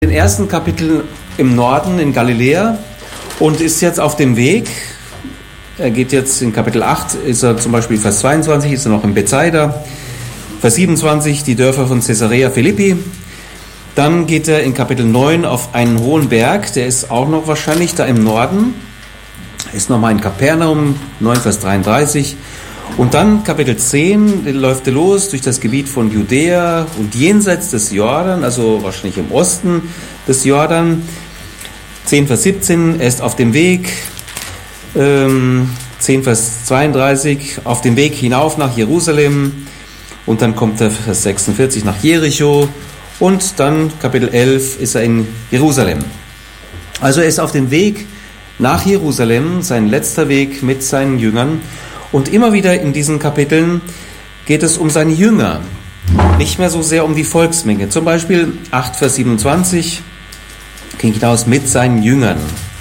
Den ersten Kapitel im Norden in Galiläa und ist jetzt auf dem Weg. Er geht jetzt in Kapitel 8, ist er zum Beispiel Vers 22, ist er noch in Bethsaida. Vers 27, die Dörfer von Caesarea Philippi. Dann geht er in Kapitel 9 auf einen hohen Berg, der ist auch noch wahrscheinlich da im Norden. Ist nochmal in Kapernaum, 9 Vers 33. Und dann Kapitel 10 läuft er los durch das Gebiet von Judäa und jenseits des Jordan, also wahrscheinlich im Osten des Jordan. 10 Vers 17, er ist auf dem Weg. 10 Vers 32, auf dem Weg hinauf nach Jerusalem. Und dann kommt er Vers 46 nach Jericho. Und dann Kapitel 11 ist er in Jerusalem. Also er ist auf dem Weg nach Jerusalem, sein letzter Weg mit seinen Jüngern. Und immer wieder in diesen Kapiteln geht es um seine Jünger, nicht mehr so sehr um die Volksmenge. Zum Beispiel 8 Vers 27 ging hinaus mit seinen Jüngern.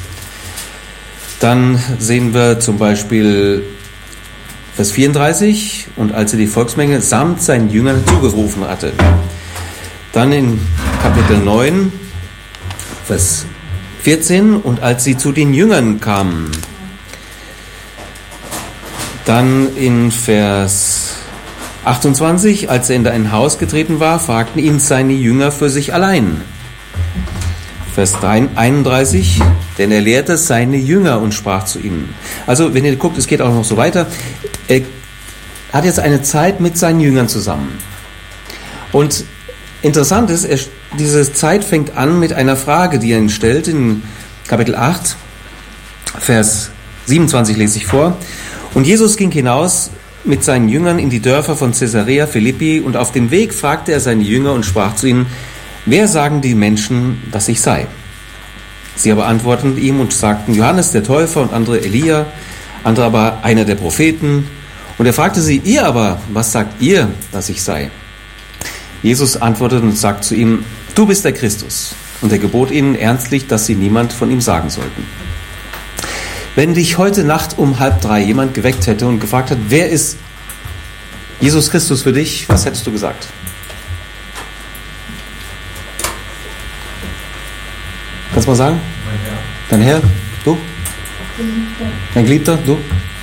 Dann sehen wir zum Beispiel Vers 34, und als er die Volksmenge samt seinen Jüngern zugerufen hatte. Dann in Kapitel 9, Vers 14, und als sie zu den Jüngern kamen. Dann in Vers 28, als er in ein Haus getreten war, fragten ihn seine Jünger für sich allein. Vers 31, denn er lehrte seine Jünger und sprach zu ihnen. Also, wenn ihr guckt, es geht auch noch so weiter. Er hat jetzt eine Zeit mit seinen Jüngern zusammen. Und interessant ist, diese Zeit fängt an mit einer Frage, die er ihnen stellt, in Kapitel 8, Vers 27 lese ich vor. Und Jesus ging hinaus mit seinen Jüngern in die Dörfer von Caesarea Philippi, und auf dem Weg fragte er seine Jünger und sprach zu ihnen: Wer sagen die Menschen, dass ich sei? Sie aber antworteten ihm und sagten: Johannes der Täufer, und andere Elia, andere aber einer der Propheten. Und er fragte sie: Ihr aber, was sagt ihr, dass ich sei? Jesus antwortete und sagte zu ihm: Du bist der Christus. Und er gebot ihnen ernstlich, dass sie niemand von ihm sagen sollten. Wenn dich heute Nacht um 2:30 jemand geweckt hätte und gefragt hat, wer ist Jesus Christus für dich, was hättest du gesagt? Kannst du mal sagen? Dein Herr. Du? Dein Geliebter? Du?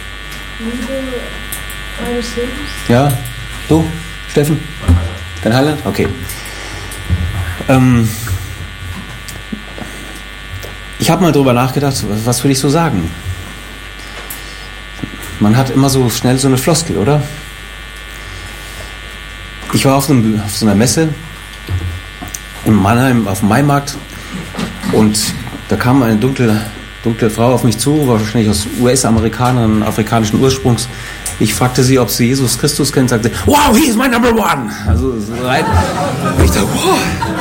Ja. Du? Steffen? Dein Heiland? Okay. Ich habe mal drüber nachgedacht, was will ich so sagen? Man hat immer so schnell so eine Floskel, oder? Ich war auf so einer Messe in Mannheim auf dem Maimarkt, und da kam eine dunkle Frau auf mich zu, war wahrscheinlich aus US-Amerikanerin, afrikanischen Ursprungs. Ich fragte sie, ob sie Jesus Christus kennt, sagte: Wow, he is my number one! Also so rein. Ich dachte, wow.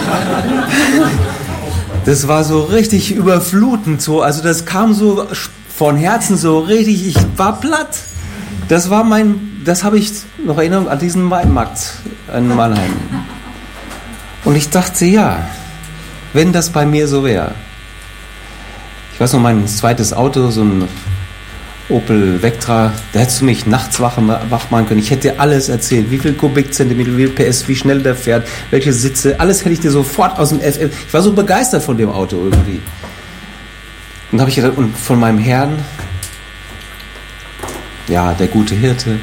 Das war so richtig überflutend, so, also das kam so von Herzen so richtig, ich war platt. Das habe ich noch Erinnerung an diesen Weinmarkt in Mannheim. Und ich dachte, ja, wenn das bei mir so wäre. Ich weiß noch, mein zweites Auto, so ein Opel Vectra, da hättest du mich nachts wach machen können. Ich hätte dir alles erzählt, wie viel Kubikzentimeter, wie viel PS, wie schnell der fährt, welche Sitze, alles hätte ich dir sofort aus dem FM. Ich war so begeistert von dem Auto irgendwie. Und habe ich gedacht, und von meinem Herrn, ja, der gute Hirte,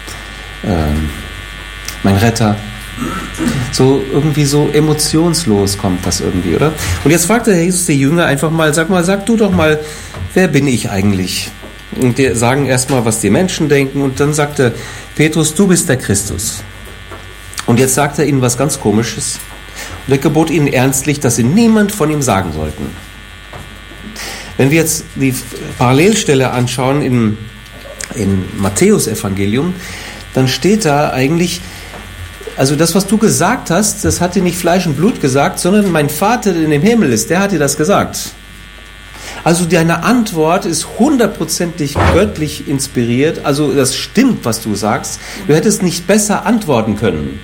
mein Retter, so irgendwie so emotionslos kommt das irgendwie, oder? Und jetzt fragte Jesus die Jünger einfach mal, sag du doch mal, wer bin ich eigentlich? Und die sagen erstmal, was die Menschen denken, und dann sagte Petrus: Du bist der Christus. Und jetzt sagt er ihnen was ganz Komisches, und er gebot ihnen ernstlich, dass sie niemand von ihm sagen sollten. Wenn wir jetzt die Parallelstelle anschauen in Matthäus Evangelium, dann steht da eigentlich, also das, was du gesagt hast, das hat dir nicht Fleisch und Blut gesagt, sondern mein Vater, der in dem Himmel ist, der hat dir das gesagt. Also deine Antwort ist 100%ig göttlich inspiriert. Also das stimmt, was du sagst. Du hättest nicht besser antworten können.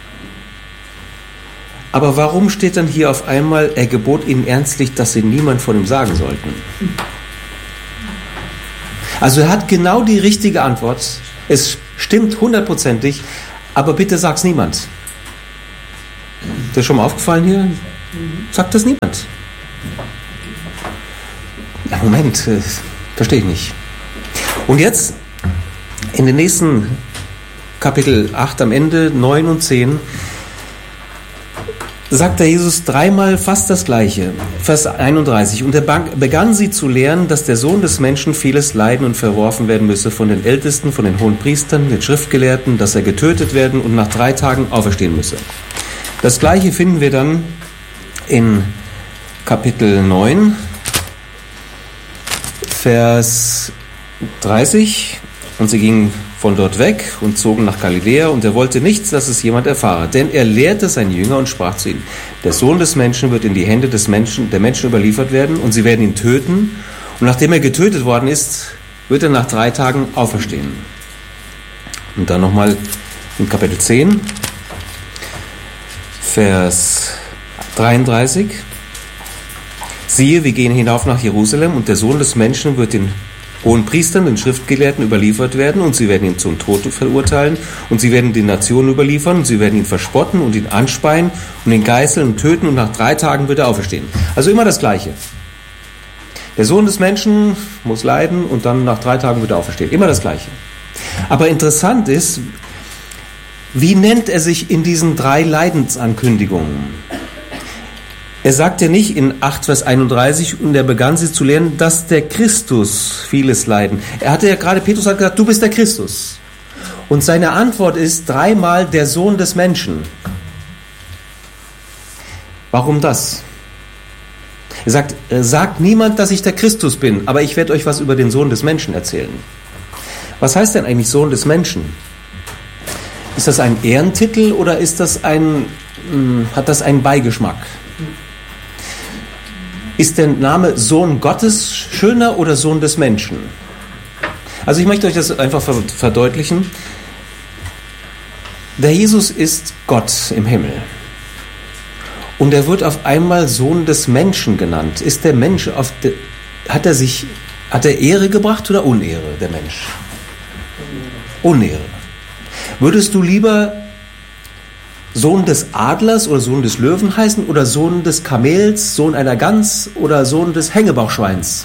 Aber warum steht dann hier auf einmal, er gebot ihnen ernstlich, dass sie niemand von ihm sagen sollten? Also er hat genau die richtige Antwort. Es stimmt 100%ig, aber bitte sag's niemand. Ist das schon mal aufgefallen hier? Sagt das niemand. Ja, Moment, verstehe ich nicht. Und jetzt, in den nächsten Kapitel 8 am Ende, 9 und 10, sagt der Jesus dreimal fast das Gleiche. Vers 31. Und er begann sie zu lehren, dass der Sohn des Menschen vieles leiden und verworfen werden müsse von den Ältesten, von den Hohenpriestern, den Schriftgelehrten, dass er getötet werden und nach 3 Tagen auferstehen müsse. Das Gleiche finden wir dann in Kapitel 9, Vers 30. Und sie gingen von dort weg und zogen nach Galiläa, und er wollte nichts, dass es jemand erfahre. Denn er lehrte seine Jünger und sprach zu ihnen: Der Sohn des Menschen wird in die Hände der Menschen überliefert werden, und sie werden ihn töten. Und nachdem er getötet worden ist, wird er nach 3 Tagen auferstehen. Und dann nochmal in Kapitel 10, Vers 33. Siehe, wir gehen hinauf nach Jerusalem, und der Sohn des Menschen wird den Hohenpriestern, den Schriftgelehrten überliefert werden, und sie werden ihn zum Tod verurteilen, und sie werden die Nationen überliefern, und sie werden ihn verspotten und ihn anspeien und ihn geißeln und töten, und nach 3 Tagen wird er auferstehen. Also immer das Gleiche. Der Sohn des Menschen muss leiden, und dann nach 3 Tagen wird er auferstehen. Immer das Gleiche. Aber interessant ist, wie nennt er sich in diesen 3 Leidensankündigungen? Er sagt ja nicht in 8, Vers 31, und er begann sie zu lehren, dass der Christus vieles leiden. Er hatte ja gerade, Petrus hat gesagt, du bist der Christus. Und seine Antwort ist 3-mal der Sohn des Menschen. Warum das? Er sagt niemand, dass ich der Christus bin, aber ich werde euch was über den Sohn des Menschen erzählen. Was heißt denn eigentlich Sohn des Menschen? Ist das ein Ehrentitel oder ist das hat das einen Beigeschmack? Ist der Name Sohn Gottes schöner oder Sohn des Menschen? Also ich möchte euch das einfach verdeutlichen. Der Jesus ist Gott im Himmel. Und er wird auf einmal Sohn des Menschen genannt. Ist der Mensch hat er Ehre gebracht oder Unehre, der Mensch? Unehre. Würdest du lieber Sohn des Adlers oder Sohn des Löwen heißen oder Sohn des Kamels, Sohn einer Gans oder Sohn des Hängebauchschweins?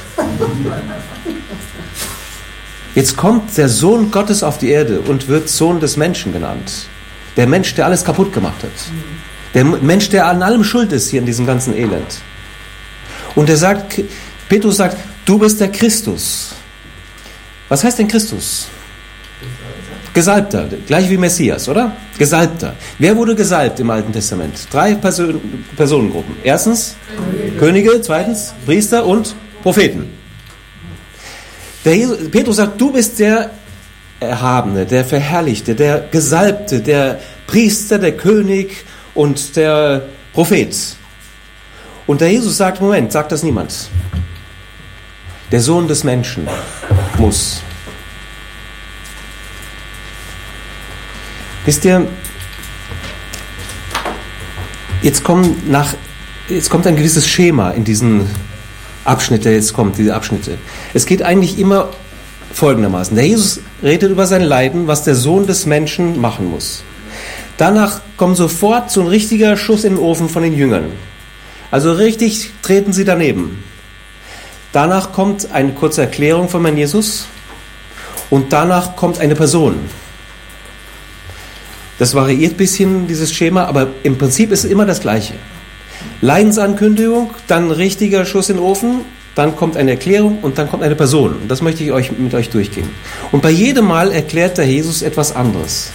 Jetzt kommt der Sohn Gottes auf die Erde und wird Sohn des Menschen genannt. Der Mensch, der alles kaputt gemacht hat. Der Mensch, der an allem schuld ist hier in diesem ganzen Elend. Und Petrus sagt, du bist der Christus. Was heißt denn Christus? Gesalbter, gleich wie Messias, oder? Gesalbter. Wer wurde gesalbt im Alten Testament? 3 Personengruppen. Erstens Könige, zweitens Priester und Propheten. Petrus sagt, du bist der Erhabene, der Verherrlichte, der Gesalbte, der Priester, der König und der Prophet. Und der Jesus sagt, Moment, sagt das niemand. Der Sohn des Menschen muss. Wisst ihr, jetzt kommt ein gewisses Schema in diesen diese Abschnitte. Es geht eigentlich immer folgendermaßen. Der Jesus redet über sein Leiden, was der Sohn des Menschen machen muss. Danach kommt sofort so ein richtiger Schuss in den Ofen von den Jüngern. Also richtig treten sie daneben. Danach kommt eine kurze Erklärung von Herrn Jesus und danach kommt eine Person. Das variiert ein bisschen, dieses Schema, aber im Prinzip ist es immer das Gleiche. Leidensankündigung, dann richtiger Schuss in den Ofen, dann kommt eine Erklärung und dann kommt eine Person. Und das möchte ich mit euch durchgehen. Und bei jedem Mal erklärt der Jesus etwas anderes.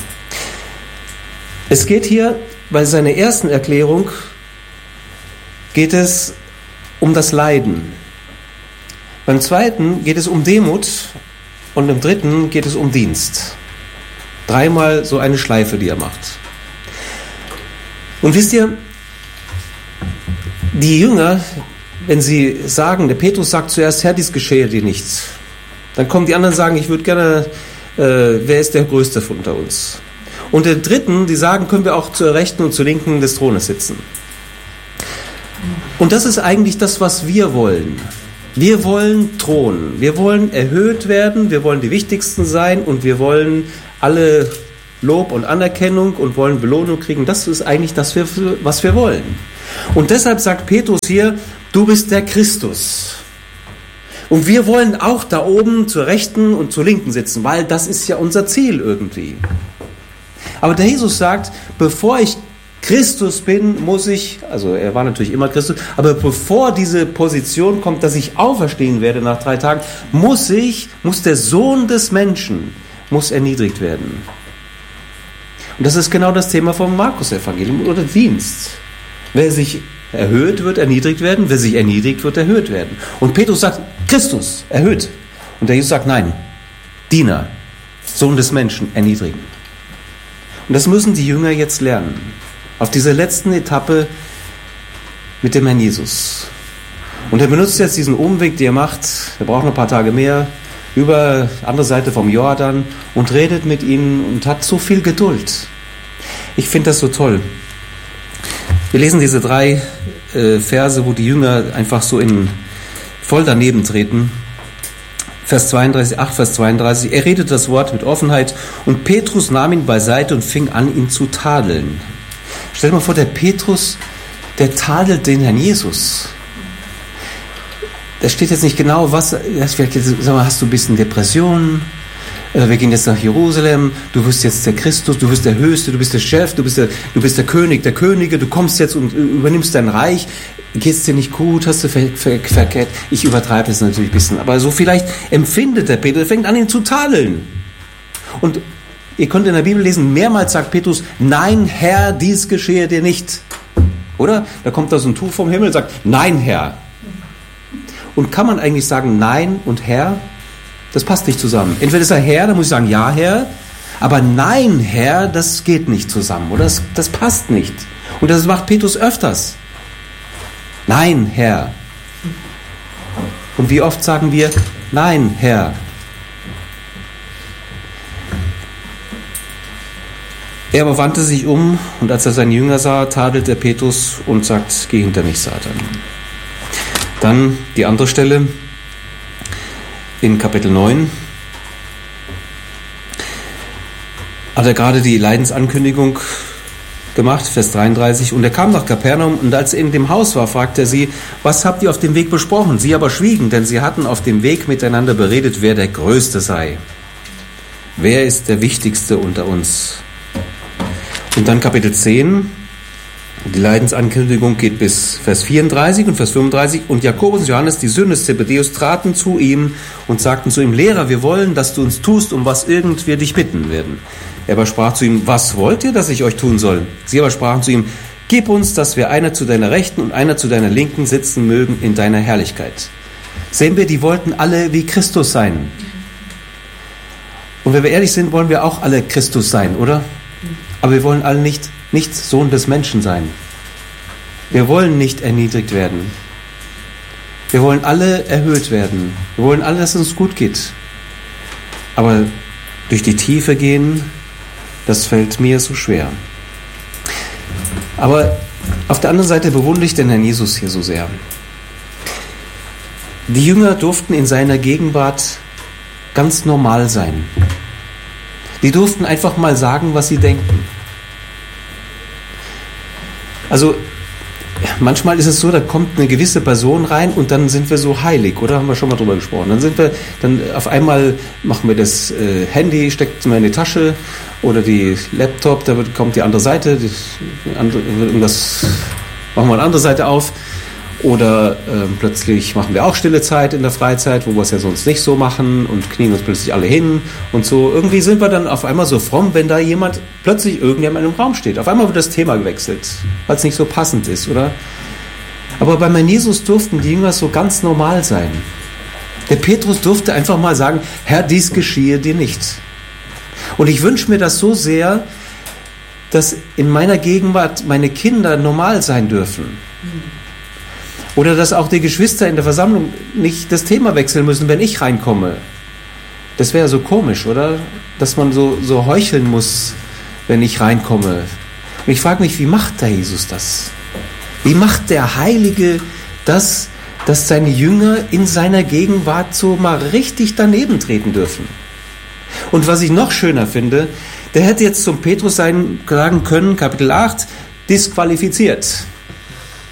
Es geht hier, bei seiner ersten Erklärung, geht es um das Leiden. Beim zweiten geht es um Demut und im dritten geht es um Dienst. 3-mal so eine Schleife, die er macht. Und wisst ihr, die Jünger, wenn sie sagen, der Petrus sagt zuerst, Herr, dies geschehe dir nichts. Dann kommen die anderen und sagen, ich würde gerne, wer ist der Größte unter uns? Und der dritten, die sagen, können wir auch zur Rechten und zur Linken des Thrones sitzen. Und das ist eigentlich das, was wir wollen. Wir wollen thronen, wir wollen erhöht werden, wir wollen die Wichtigsten sein und wir wollen alle Lob und Anerkennung und wollen Belohnung kriegen. Das ist eigentlich das, was wir wollen. Und deshalb sagt Petrus hier, du bist der Christus. Und wir wollen auch da oben zur Rechten und zur Linken sitzen, weil das ist ja unser Ziel irgendwie. Aber der Jesus sagt, bevor ich Christus bin, muss ich, also er war natürlich immer Christus, aber bevor diese Position kommt, dass ich auferstehen werde nach 3 Tagen, muss der Sohn des Menschen, muss erniedrigt werden. Und das ist genau das Thema vom Markus-Evangelium oder Dienst. Wer sich erhöht, wird erniedrigt werden, wer sich erniedrigt, wird erhöht werden. Und Petrus sagt, Christus, erhöht. Und der Jesus sagt, nein, Diener, Sohn des Menschen, erniedrigen. Und das müssen die Jünger jetzt lernen. Auf dieser letzten Etappe mit dem Herrn Jesus. Und er benutzt jetzt diesen Umweg, den er macht, er braucht noch ein paar Tage mehr, über die andere Seite vom Jordan und redet mit ihnen und hat so viel Geduld. Ich finde das so toll. Wir lesen diese 3 Verse, wo die Jünger einfach so voll daneben treten. Vers 32, 8 Vers 32, er redet das Wort mit Offenheit und Petrus nahm ihn beiseite und fing an, ihn zu tadeln. Stell dir mal vor, der Petrus, der tadelt den Herrn Jesus. Da steht jetzt nicht genau, was, vielleicht, sag mal, hast du ein bisschen Depressionen? Wir gehen jetzt nach Jerusalem, du wirst jetzt der Christus, du wirst der Höchste, du bist der Chef, du bist der König der Könige, du kommst jetzt und übernimmst dein Reich, geht's dir nicht gut, hast du verkehrt, ich übertreibe es natürlich ein bisschen, aber so vielleicht empfindet der Petrus, fängt an ihn zu tadeln. Und ihr könnt in der Bibel lesen, mehrmals sagt Petrus, nein Herr, dies geschehe dir nicht. Oder? Da kommt da so ein Tuch vom Himmel und sagt, nein Herr. Und kann man eigentlich sagen, nein und Herr? Das passt nicht zusammen. Entweder ist er Herr, dann muss ich sagen, ja Herr, aber nein Herr, das geht nicht zusammen, oder? Das passt nicht. Und das macht Petrus öfters. Nein Herr. Und wie oft sagen wir, nein Herr. Er aber wandte sich um und als er seine Jünger sah, tadelte er Petrus und sagt, geh hinter mich, Satan. Dann die andere Stelle in Kapitel 9. Hat er gerade die Leidensankündigung gemacht, Vers 33. Und er kam nach Kapernaum und als er in dem Haus war, fragte er sie, was habt ihr auf dem Weg besprochen? Sie aber schwiegen, denn sie hatten auf dem Weg miteinander beredet, wer der Größte sei. Wer ist der Wichtigste unter uns? Und dann Kapitel 10. Die Leidensankündigung geht bis Vers 34 und Vers 35. Und Jakobus und Johannes, die Söhne des Zebedeus, traten zu ihm und sagten zu ihm, Lehrer, wir wollen, dass du uns tust, um was irgend wir dich bitten werden. Er aber sprach zu ihm, was wollt ihr, dass ich euch tun soll? Sie aber sprachen zu ihm, gib uns, dass wir einer zu deiner Rechten und einer zu deiner Linken sitzen mögen in deiner Herrlichkeit. Sehen wir, die wollten alle wie Christus sein. Und wenn wir ehrlich sind, wollen wir auch alle Christus sein, oder? Aber wir wollen alle nicht Sohn des Menschen sein. Wir wollen nicht erniedrigt werden. Wir wollen alle erhöht werden. Wir wollen alle, dass es uns gut geht. Aber durch die Tiefe gehen, das fällt mir so schwer. Aber auf der anderen Seite bewundere ich den Herrn Jesus hier so sehr. Die Jünger durften in seiner Gegenwart ganz normal sein. Die durften einfach mal sagen, was sie denken. Also manchmal ist es so, da kommt eine gewisse Person rein und dann sind wir so heilig, oder? Haben wir schon mal drüber gesprochen. Dann auf einmal machen wir das Handy, steckt mal in die Tasche oder die Laptop, da kommt die andere Seite, irgendwas machen wir eine andere Seite auf. Oder plötzlich machen wir auch stille Zeit in der Freizeit, wo wir es ja sonst nicht so machen und knien uns plötzlich alle hin und so. Irgendwie sind wir dann auf einmal so fromm, wenn da plötzlich irgendjemand im Raum steht. Auf einmal wird das Thema gewechselt, weil es nicht so passend ist, oder? Aber bei meinem Jesus durften die Jünger so ganz normal sein. Der Petrus durfte einfach mal sagen, Herr, dies geschehe dir nicht. Und ich wünsche mir das so sehr, dass in meiner Gegenwart meine Kinder normal sein dürfen. Oder dass auch die Geschwister in der Versammlung nicht das Thema wechseln müssen, wenn ich reinkomme. Das wäre so komisch, oder? Dass man so heucheln muss, wenn ich reinkomme. Und ich frage mich, wie macht der Jesus das? Wie macht der Heilige das, dass seine Jünger in seiner Gegenwart so mal richtig daneben treten dürfen? Und was ich noch schöner finde, der hätte jetzt zum Petrus sagen können, Kapitel 8, disqualifiziert.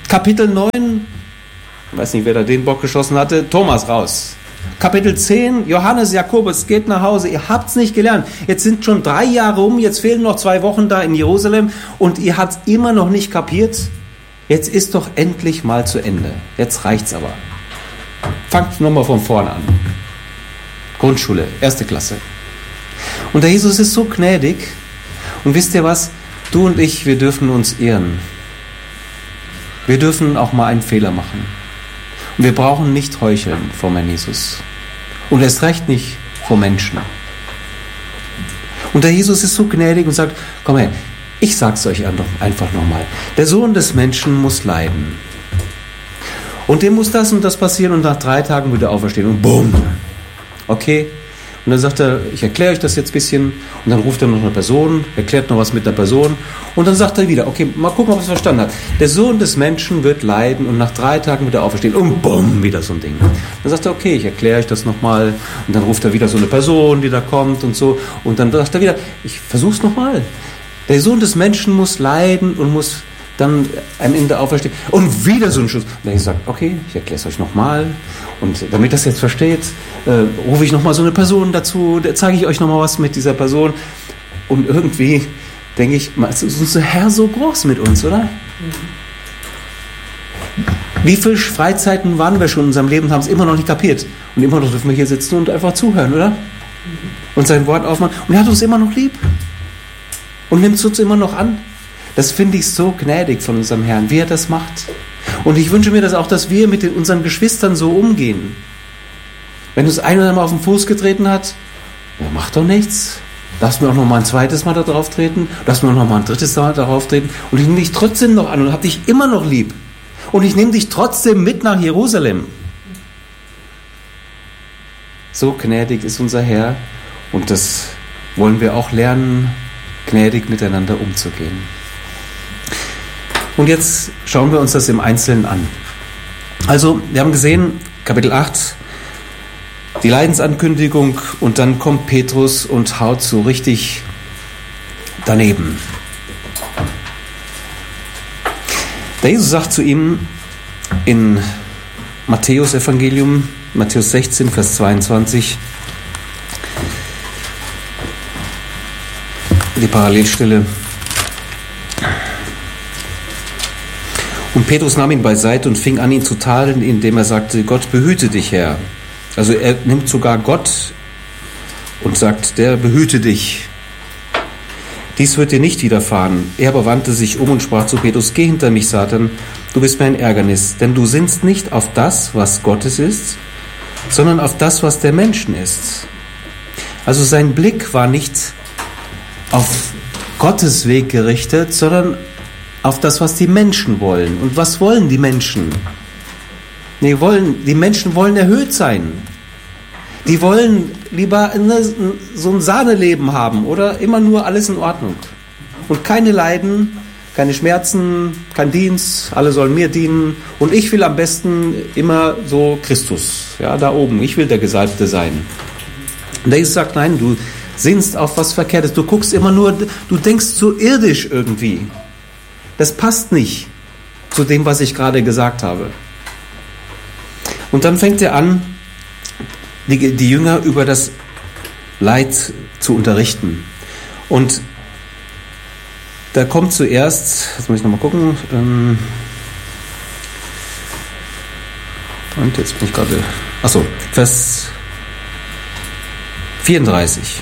Kapitel 9, ich weiß nicht, wer da den Bock geschossen hatte, Thomas raus. Kapitel 10, Johannes, Jakobus, geht nach Hause, ihr habt es nicht gelernt. Jetzt sind schon 3 Jahre um, jetzt fehlen noch 2 Wochen da in Jerusalem und ihr habt es immer noch nicht kapiert. Jetzt ist doch endlich mal zu Ende. Jetzt reicht's aber. Fangt nochmal von vorne an. Grundschule, 1. Klasse. Und der Jesus ist so gnädig. Und wisst ihr was? Du und ich, wir dürfen uns ehren. Wir dürfen auch mal einen Fehler machen. Und wir brauchen nicht heucheln vor meinem Jesus. Und erst recht nicht vor Menschen. Und der Jesus ist so gnädig und sagt, komm her, ich sag's euch einfach nochmal. Der Sohn des Menschen muss leiden. Und dem muss das und das passieren und nach 3 Tagen wieder auferstehen. Und bumm. Okay. Und dann sagt er, ich erkläre euch das jetzt ein bisschen. Und dann ruft er noch eine Person, erklärt noch was mit der Person. Und dann sagt er wieder, okay, mal gucken, ob er es verstanden hat. Der Sohn des Menschen wird leiden und nach 3 Tagen wieder auferstehen. Und bumm, wieder so ein Ding. Dann sagt er, okay, ich erkläre euch das nochmal. Und dann ruft er wieder so eine Person, die da kommt und so. Und dann sagt er wieder, ich versuch's nochmal. Der Sohn des Menschen muss leiden und muss dann am Ende auferstehen. Und wieder so ein Schuss. Und dann sagt, okay, ich erkläre es euch nochmal. Und damit das jetzt versteht, rufe ich nochmal so eine Person dazu, zeige ich euch nochmal was mit dieser Person. Und irgendwie denke ich, ist unser Herr so groß mit uns, oder? Wie viele Freizeiten waren wir schon in unserem Leben und haben es immer noch nicht kapiert. Und immer noch dürfen wir hier sitzen und einfach zuhören, oder? Und sein Wort aufmachen. Und er hat uns immer noch lieb. Und nimmt es uns immer noch an. Das finde ich so gnädig von unserem Herrn, wie er das macht. Und ich wünsche mir das auch, dass wir mit unseren Geschwistern so umgehen. Wenn uns einer mal auf den Fuß getreten hat, ja, macht doch nichts. Darfst mir auch noch mal ein zweites Mal da drauf treten, darfst mir auch noch mal ein drittes Mal darauf treten. Und ich nehme dich trotzdem noch an und habe dich immer noch lieb. Und ich nehme dich trotzdem mit nach Jerusalem. So gnädig ist unser Herr. Und das wollen wir auch lernen, gnädig miteinander umzugehen. Und jetzt schauen wir uns das im Einzelnen an. Also, wir haben gesehen, Kapitel 8, die Leidensankündigung, und dann kommt Petrus und haut so richtig daneben. Der Jesus sagt zu ihm in Matthäus Evangelium, Matthäus 16, Vers 22, die Parallelstelle. Und Petrus nahm ihn beiseite und fing an, ihn zu tadeln, indem er sagte, Gott behüte dich, Herr. Also er nimmt sogar Gott und sagt, der behüte dich. Dies wird dir nicht widerfahren. Er aber wandte sich um und sprach zu Petrus, geh hinter mich, Satan, du bist mir ein Ärgernis, denn du sinnst nicht auf das, was Gottes ist, sondern auf das, was der Menschen ist. Also sein Blick war nicht auf Gottes Weg gerichtet, sondern auf das, was die Menschen wollen. Und was wollen die Menschen? Die Menschen wollen erhöht sein. Die wollen lieber so ein Sahneleben haben oder immer nur alles in Ordnung. Und keine Leiden, keine Schmerzen, kein Dienst, alle sollen mir dienen. Und ich will am besten immer so Christus, ja, da oben. Ich will der Gesalbte sein. Und der Jesus sagt, nein, du sinnst auf was Verkehrtes. Du guckst immer nur, du denkst so irdisch irgendwie. Das passt nicht zu dem, was ich gerade gesagt habe. Und dann fängt er an, die Jünger über das Leid zu unterrichten. Und da kommt zuerst, jetzt muss ich nochmal gucken, und jetzt bin ich gerade, Vers 34.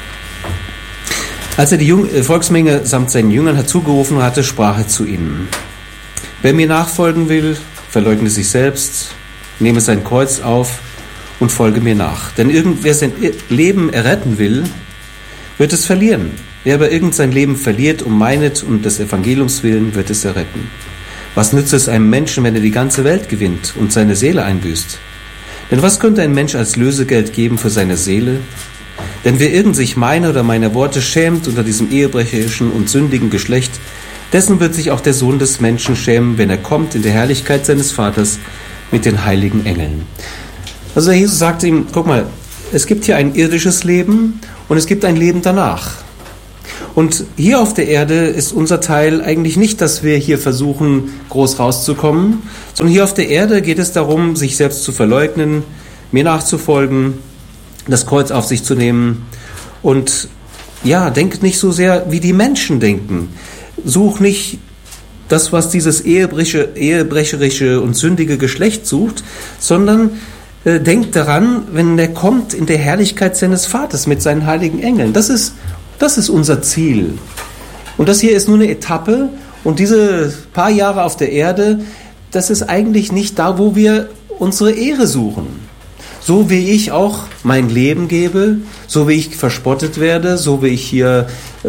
Als er die Volksmenge samt seinen Jüngern herzugerufen hatte, sprach er zu ihnen, wer mir nachfolgen will, verleugne sich selbst, nehme sein Kreuz auf und folge mir nach. Denn wer sein Leben erretten will, wird es verlieren. Wer aber irgend sein Leben verliert, um meinet und des Evangeliums willen, wird es erretten. Was nützt es einem Menschen, wenn er die ganze Welt gewinnt und seine Seele einbüßt? Denn was könnte ein Mensch als Lösegeld geben für seine Seele? Denn wer irgend sich meiner oder meiner Worte schämt unter diesem ehebrecherischen und sündigen Geschlecht, dessen wird sich auch der Sohn des Menschen schämen, wenn er kommt in der Herrlichkeit seines Vaters mit den heiligen Engeln. Also der Jesus sagte ihm, guck mal, es gibt hier ein irdisches Leben und es gibt ein Leben danach. Und hier auf der Erde ist unser Teil eigentlich nicht, dass wir hier versuchen, groß rauszukommen, sondern hier auf der Erde geht es darum, sich selbst zu verleugnen, mir nachzufolgen, das Kreuz auf sich zu nehmen und ja, denkt nicht so sehr, wie die Menschen denken. Such nicht das, was dieses ehebrecherische und sündige Geschlecht sucht, sondern denkt daran, wenn er kommt in der Herrlichkeit seines Vaters mit seinen heiligen Engeln. Das ist unser Ziel. Und das hier ist nur eine Etappe und diese paar Jahre auf der Erde, das ist eigentlich nicht da, wo wir unsere Ehre suchen. So wie ich auch mein Leben gebe, so wie ich verspottet werde, so wie ich hier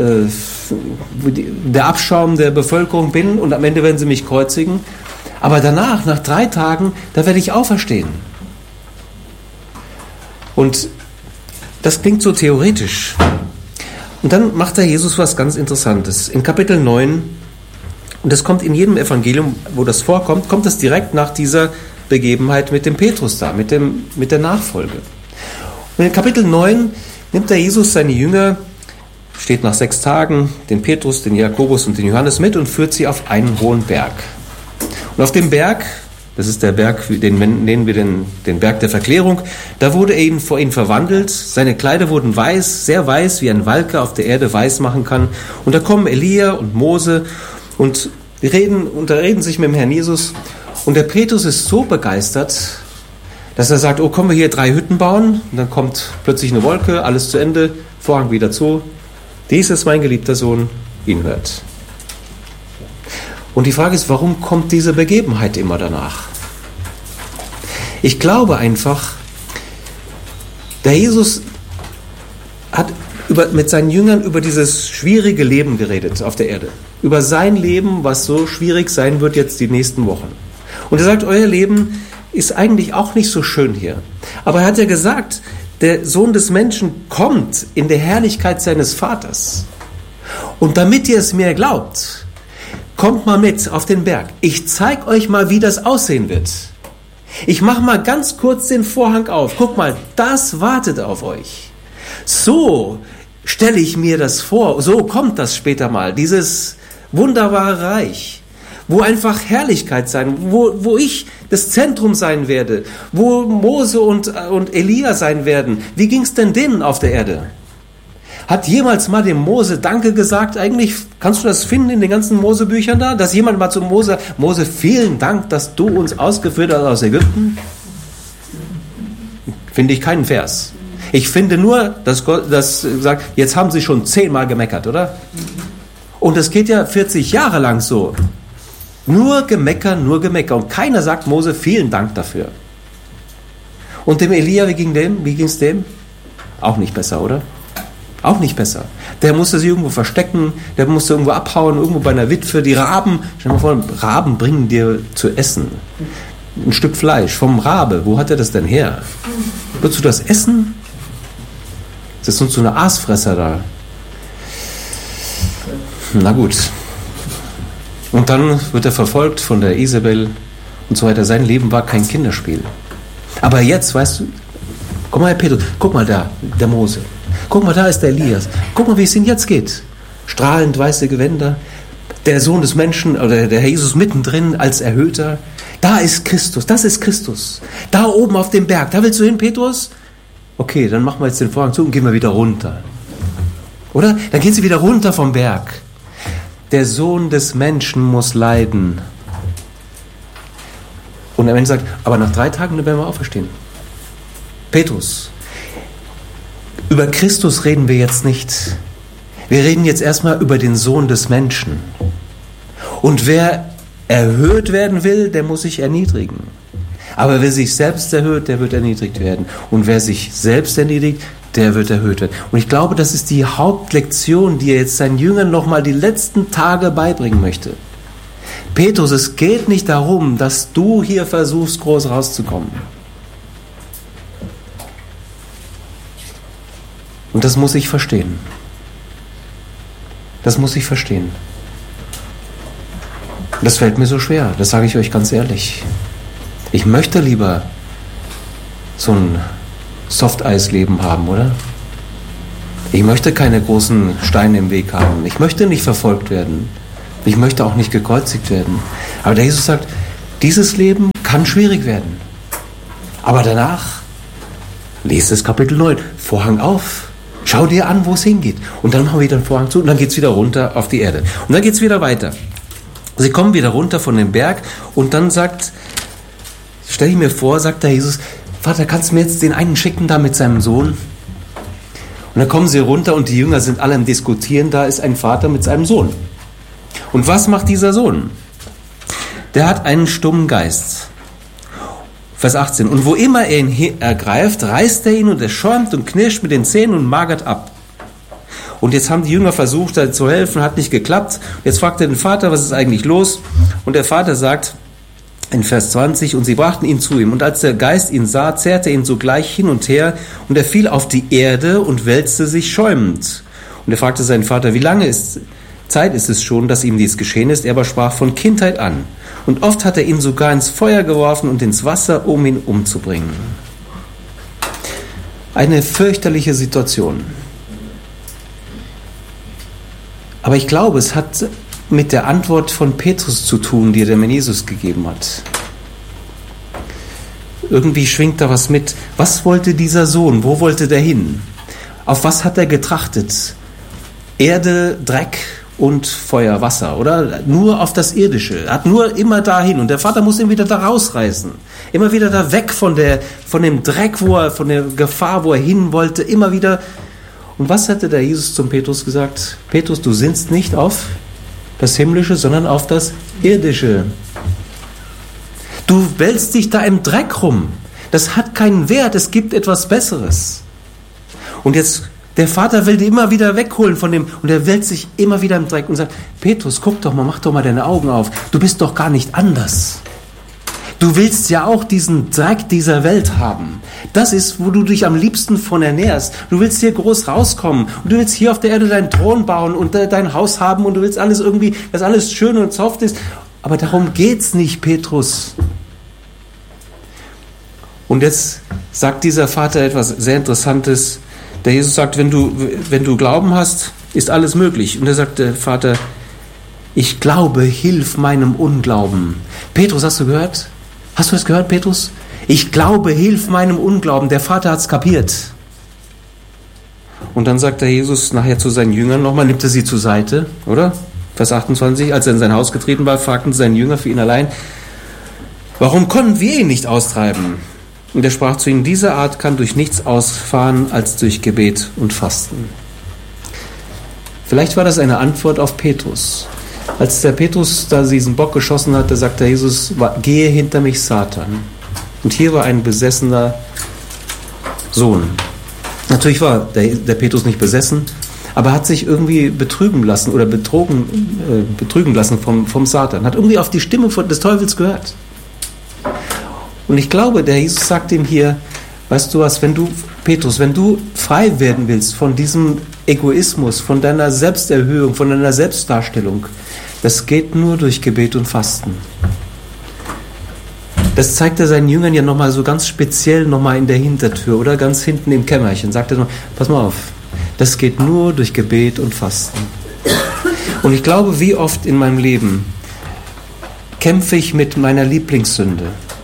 der Abschaum der Bevölkerung bin und am Ende werden sie mich kreuzigen. Aber danach, nach 3 Tagen, da werde ich auferstehen. Und das klingt so theoretisch. Und dann macht der Jesus was ganz Interessantes. In Kapitel 9, und das kommt in jedem Evangelium, wo das vorkommt, kommt das direkt nach dieser Begebenheit mit dem Petrus da, mit der Nachfolge. Und in Kapitel 9 nimmt der Jesus seine Jünger, steht nach 6 Tagen, den Petrus, den Jakobus und den Johannes mit und führt sie auf einen hohen Berg. Und auf dem Berg, das ist der Berg, den nennen wir den Berg der Verklärung, da wurde er vor ihnen verwandelt, seine Kleider wurden weiß, sehr weiß, wie ein Walker auf der Erde weiß machen kann. Und da kommen Elia und Mose und unterreden sich mit dem Herrn Jesus. Und der Petrus ist so begeistert, dass er sagt, oh, können wir hier 3 Hütten bauen? Und dann kommt plötzlich eine Wolke, alles zu Ende, Vorhang wieder zu. Dies ist mein geliebter Sohn, ihn hört. Und die Frage ist, warum kommt diese Begebenheit immer danach? Ich glaube einfach, der Jesus hat mit seinen Jüngern über dieses schwierige Leben geredet auf der Erde. Über sein Leben, was so schwierig sein wird jetzt die nächsten Wochen. Und er sagt, euer Leben ist eigentlich auch nicht so schön hier. Aber er hat ja gesagt, der Sohn des Menschen kommt in der Herrlichkeit seines Vaters. Und damit ihr es mir glaubt, kommt mal mit auf den Berg. Ich zeige euch mal, wie das aussehen wird. Ich mache mal ganz kurz den Vorhang auf. Guck mal, das wartet auf euch. So stelle ich mir das vor. So kommt das später mal. Dieses wunderbare Reich, wo einfach Herrlichkeit sein, wo ich das Zentrum sein werde, wo Mose und Elia sein werden. Wie ging es denn denen auf der Erde? Hat jemals mal dem Mose Danke gesagt eigentlich? Kannst du das finden in den ganzen Mose-Büchern da? Dass jemand mal zu Mose, vielen Dank, dass du uns ausgeführt hast aus Ägypten? Finde ich keinen Vers. Ich finde nur, dass Gott das sagt, jetzt haben sie schon 10-mal gemeckert, oder? Und das geht ja 40 Jahre lang so. Nur Gemecker. Und keiner sagt Mose, vielen Dank dafür. Und dem Elia, wie ging es dem? Auch nicht besser, oder? Auch nicht besser. Der musste sich irgendwo verstecken, der musste irgendwo abhauen, irgendwo bei einer Witwe. Die Raben, stell dir mal vor, Raben bringen dir zu essen. Ein Stück Fleisch vom Rabe. Wo hat er das denn her? Würdest du das essen? Das ist so eine Aasfresser da. Na gut. Und dann wird er verfolgt von der Isabel und so weiter. Sein Leben war kein Kinderspiel. Aber jetzt, weißt du, guck mal, Herr Petrus, guck mal da, der Mose. Guck mal, da ist der Elias. Guck mal, wie es ihm jetzt geht. Strahlend weiße Gewänder. Der Sohn des Menschen, oder der Herr Jesus mittendrin als Erhöhter. Da ist Christus, das ist Christus. Da oben auf dem Berg, da willst du hin, Petrus? Okay, dann machen wir jetzt den Vorhang zu und gehen wir wieder runter. Oder? Dann gehen sie wieder runter vom Berg. Der Sohn des Menschen muss leiden. Und am Ende sagt, aber nach 3 Tagen werden wir auferstehen. Petrus, über Christus reden wir jetzt nicht. Wir reden jetzt erstmal über den Sohn des Menschen. Und wer erhöht werden will, der muss sich erniedrigen. Aber wer sich selbst erhöht, der wird erniedrigt werden. Und wer sich selbst erniedrigt, der wird erhöht werden. Und ich glaube, das ist die Hauptlektion, die er jetzt seinen Jüngern nochmal die letzten Tage beibringen möchte. Petrus, es geht nicht darum, dass du hier versuchst, groß rauszukommen. Und das muss ich verstehen. Das muss ich verstehen. Das fällt mir so schwer, das sage ich euch ganz ehrlich. Ich möchte lieber so ein Softeis-Leben haben, oder? Ich möchte keine großen Steine im Weg haben. Ich möchte nicht verfolgt werden. Ich möchte auch nicht gekreuzigt werden. Aber der Jesus sagt, dieses Leben kann schwierig werden. Aber danach, lese das Kapitel 9, Vorhang auf. Schau dir an, wo es hingeht. Und dann machen wir wieder den Vorhang zu und dann geht es wieder runter auf die Erde. Und dann geht es wieder weiter. Sie kommen wieder runter von dem Berg und dann stell ich mir vor, sagt der Jesus, Vater, kannst du mir jetzt den einen schicken da mit seinem Sohn? Und dann kommen sie runter und die Jünger sind alle am Diskutieren, da ist ein Vater mit seinem Sohn. Und was macht dieser Sohn? Der hat einen stummen Geist. Vers 18. Und wo immer er ihn ergreift, reißt er ihn und er schäumt und knirscht mit den Zähnen und magert ab. Und jetzt haben die Jünger versucht, da zu helfen, hat nicht geklappt. Jetzt fragt er den Vater, was ist eigentlich los? Und der Vater sagt in Vers 20, und sie brachten ihn zu ihm. Und als der Geist ihn sah, zerrte er ihn sogleich hin und her, und er fiel auf die Erde und wälzte sich schäumend. Und er fragte seinen Vater, wie lange Zeit ist es schon, dass ihm dies geschehen ist? Er aber sprach von Kindheit an. Und oft hat er ihn sogar ins Feuer geworfen und ins Wasser, um ihn umzubringen. Eine fürchterliche Situation. Aber ich glaube, es hat mit der Antwort von Petrus zu tun, die der Jesus gegeben hat. Irgendwie schwingt da was mit. Was wollte dieser Sohn? Wo wollte der hin? Auf was hat er getrachtet? Erde, Dreck und Feuer, Wasser, oder? Nur auf das Irdische. Er hat nur immer dahin. Und der Vater muss ihn wieder da rausreißen. Immer wieder da weg von dem Dreck, von der Gefahr, wo er hin wollte. Immer wieder. Und was hatte der Jesus zum Petrus gesagt? Petrus, du sinnst nicht auf das Himmlische, sondern auf das Irdische. Du wälzt dich da im Dreck rum. Das hat keinen Wert. Es gibt etwas Besseres. Und jetzt, der Vater will die immer wieder wegholen von dem, und er wälzt sich immer wieder im Dreck und sagt, Petrus, guck doch mal, mach doch mal deine Augen auf. Du bist doch gar nicht anders. Du willst ja auch diesen Dreck dieser Welt haben. Das ist, wo du dich am liebsten von ernährst. Du willst hier groß rauskommen und du willst hier auf der Erde deinen Thron bauen und dein Haus haben und du willst alles irgendwie, dass alles schön und soft ist. Aber darum geht's nicht, Petrus. Und jetzt sagt dieser Vater etwas sehr Interessantes. Der Jesus sagt, wenn du Glauben hast, ist alles möglich. Und er sagt der Vater, ich glaube, hilf meinem Unglauben. Petrus, hast du gehört? Hast du es gehört, Petrus? Ich glaube, hilf meinem Unglauben. Der Vater hat es kapiert. Und dann sagt der Jesus nachher zu seinen Jüngern nochmal, nimmt er sie zur Seite, oder? Vers 28, als er in sein Haus getreten war, fragten seine Jünger für ihn allein, warum konnten wir ihn nicht austreiben? Und er sprach zu ihnen, diese Art kann durch nichts ausfahren als durch Gebet und Fasten. Vielleicht war das eine Antwort auf Petrus. Als der Petrus da diesen Bock geschossen hat, da sagt der Jesus, gehe hinter mich, Satan. Und hier war ein besessener Sohn. Natürlich war der Petrus nicht besessen, aber hat sich irgendwie betrügen lassen oder betrügen lassen vom Satan. Hat irgendwie auf die Stimme des Teufels gehört. Und ich glaube, der Jesus sagt ihm hier, weißt du was, Petrus, wenn du frei werden willst von diesem Egoismus, von deiner Selbsterhöhung, von deiner Selbstdarstellung, das geht nur durch Gebet und Fasten. Das zeigt er seinen Jüngern ja nochmal so ganz speziell nochmal in der Hintertür oder ganz hinten im Kämmerchen. Sagt er noch, pass mal auf, das geht nur durch Gebet und Fasten. Und ich glaube, wie oft in meinem Leben kämpfe ich mit meiner Lieblingssünde.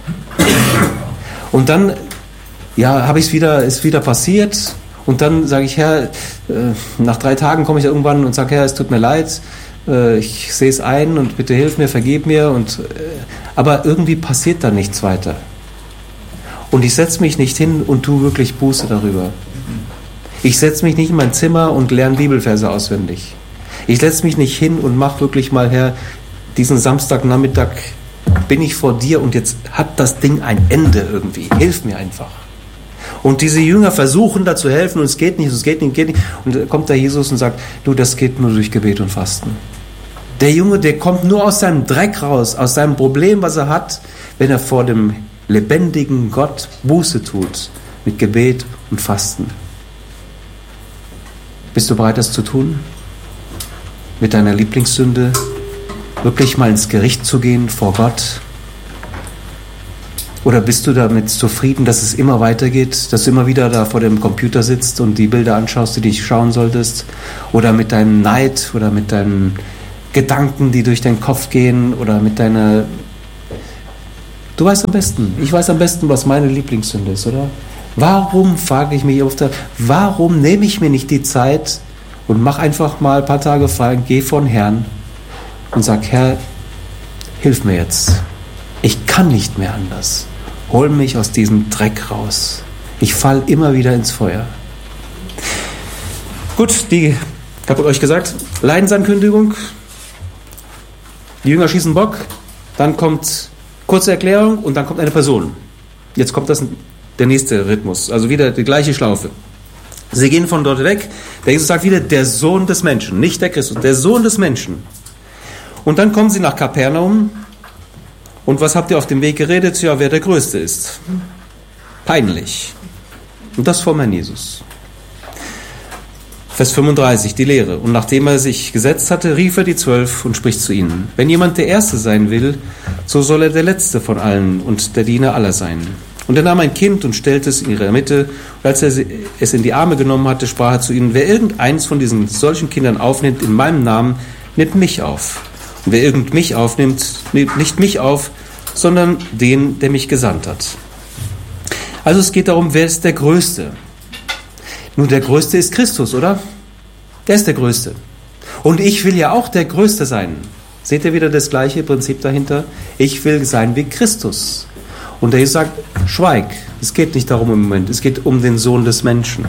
Und dann, ist wieder passiert. Und dann sage ich, Herr, nach 3 Tagen komme ich irgendwann und sage, Herr, es tut mir leid, ich sehe es ein und bitte hilf mir, vergib mir. Aber irgendwie passiert da nichts weiter. Und ich setze mich nicht hin und tue wirklich Buße darüber. Ich setze mich nicht in mein Zimmer und lerne Bibelverse auswendig. Ich setze mich nicht hin und mache wirklich mal, Herr, diesen Samstagnachmittag bin ich vor dir und jetzt hat das Ding ein Ende irgendwie. Hilf mir einfach. Und diese Jünger versuchen da zu helfen und es geht nicht. Und dann kommt der Jesus und sagt, du, das geht nur durch Gebet und Fasten. Der Junge, der kommt nur aus seinem Dreck raus, aus seinem Problem, was er hat, wenn er vor dem lebendigen Gott Buße tut, mit Gebet und Fasten. Bist du bereit, das zu tun? Mit deiner Lieblingssünde wirklich mal ins Gericht zu gehen vor Gott Oder bist du damit zufrieden, dass es immer weitergeht, dass du immer wieder da vor dem Computer sitzt und die Bilder anschaust, die du nicht schauen solltest? Oder mit deinem Neid oder mit deinen Gedanken, die durch deinen Kopf gehen oder mit deiner... Du weißt am besten, ich weiß am besten, was meine Lieblingssünde ist, oder? Warum, frage ich mich oft, warum nehme ich mir nicht die Zeit und mach einfach mal ein paar Tage frei und geh von Herrn und sag, Herr, hilf mir jetzt. Ich kann nicht mehr anders. Hol mich aus diesem Dreck raus. Ich fall immer wieder ins Feuer. Gut, ich habe euch gesagt, Leidensankündigung, die Jünger schießen Bock, dann kommt kurze Erklärung und dann kommt eine Person. Jetzt kommt der nächste Rhythmus, also wieder die gleiche Schlaufe. Sie gehen von dort weg, der Jesus sagt wieder, der Sohn des Menschen, nicht der Christus, der Sohn des Menschen. Und dann kommen sie nach Kapernaum. Und was habt ihr auf dem Weg geredet? Ja, wer der Größte ist. Peinlich. Und das vor Herrn Jesus. Vers 35, die Lehre. Und nachdem er sich gesetzt hatte, rief er die 12 und spricht zu ihnen. Wenn jemand der Erste sein will, so soll er der Letzte von allen und der Diener aller sein. Und er nahm ein Kind und stellte es in ihre Mitte. Und als er es in die Arme genommen hatte, sprach er zu ihnen, wer irgendeins von diesen solchen Kindern aufnimmt in meinem Namen, nimmt mich auf. Und wer irgend mich aufnimmt, nimmt nicht mich auf, sondern den, der mich gesandt hat. Also es geht darum, wer ist der Größte? Nun, der Größte ist Christus, oder? Der ist der Größte. Und ich will ja auch der Größte sein. Seht ihr wieder das gleiche Prinzip dahinter? Ich will sein wie Christus. Und der Jesus sagt, schweig. Es geht nicht darum im Moment. Es geht um den Sohn des Menschen.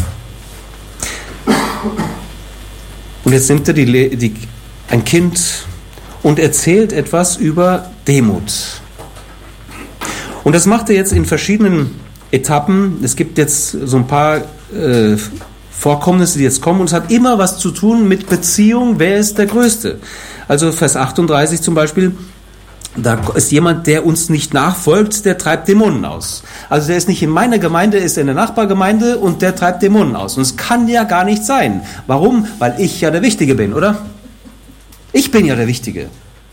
Und jetzt nimmt er ein Kind und erzählt etwas über Demut. Und das macht er jetzt in verschiedenen Etappen. Es gibt jetzt so ein paar Vorkommnisse, die jetzt kommen. Und es hat immer was zu tun mit Beziehung. Wer ist der Größte? Also Vers 38 zum Beispiel. Da ist jemand, der uns nicht nachfolgt, der treibt Dämonen aus. Also der ist nicht in meiner Gemeinde, ist in der Nachbargemeinde und der treibt Dämonen aus. Und es kann ja gar nicht sein. Warum? Weil ich ja der Wichtige bin, oder? Ich bin ja der Wichtige.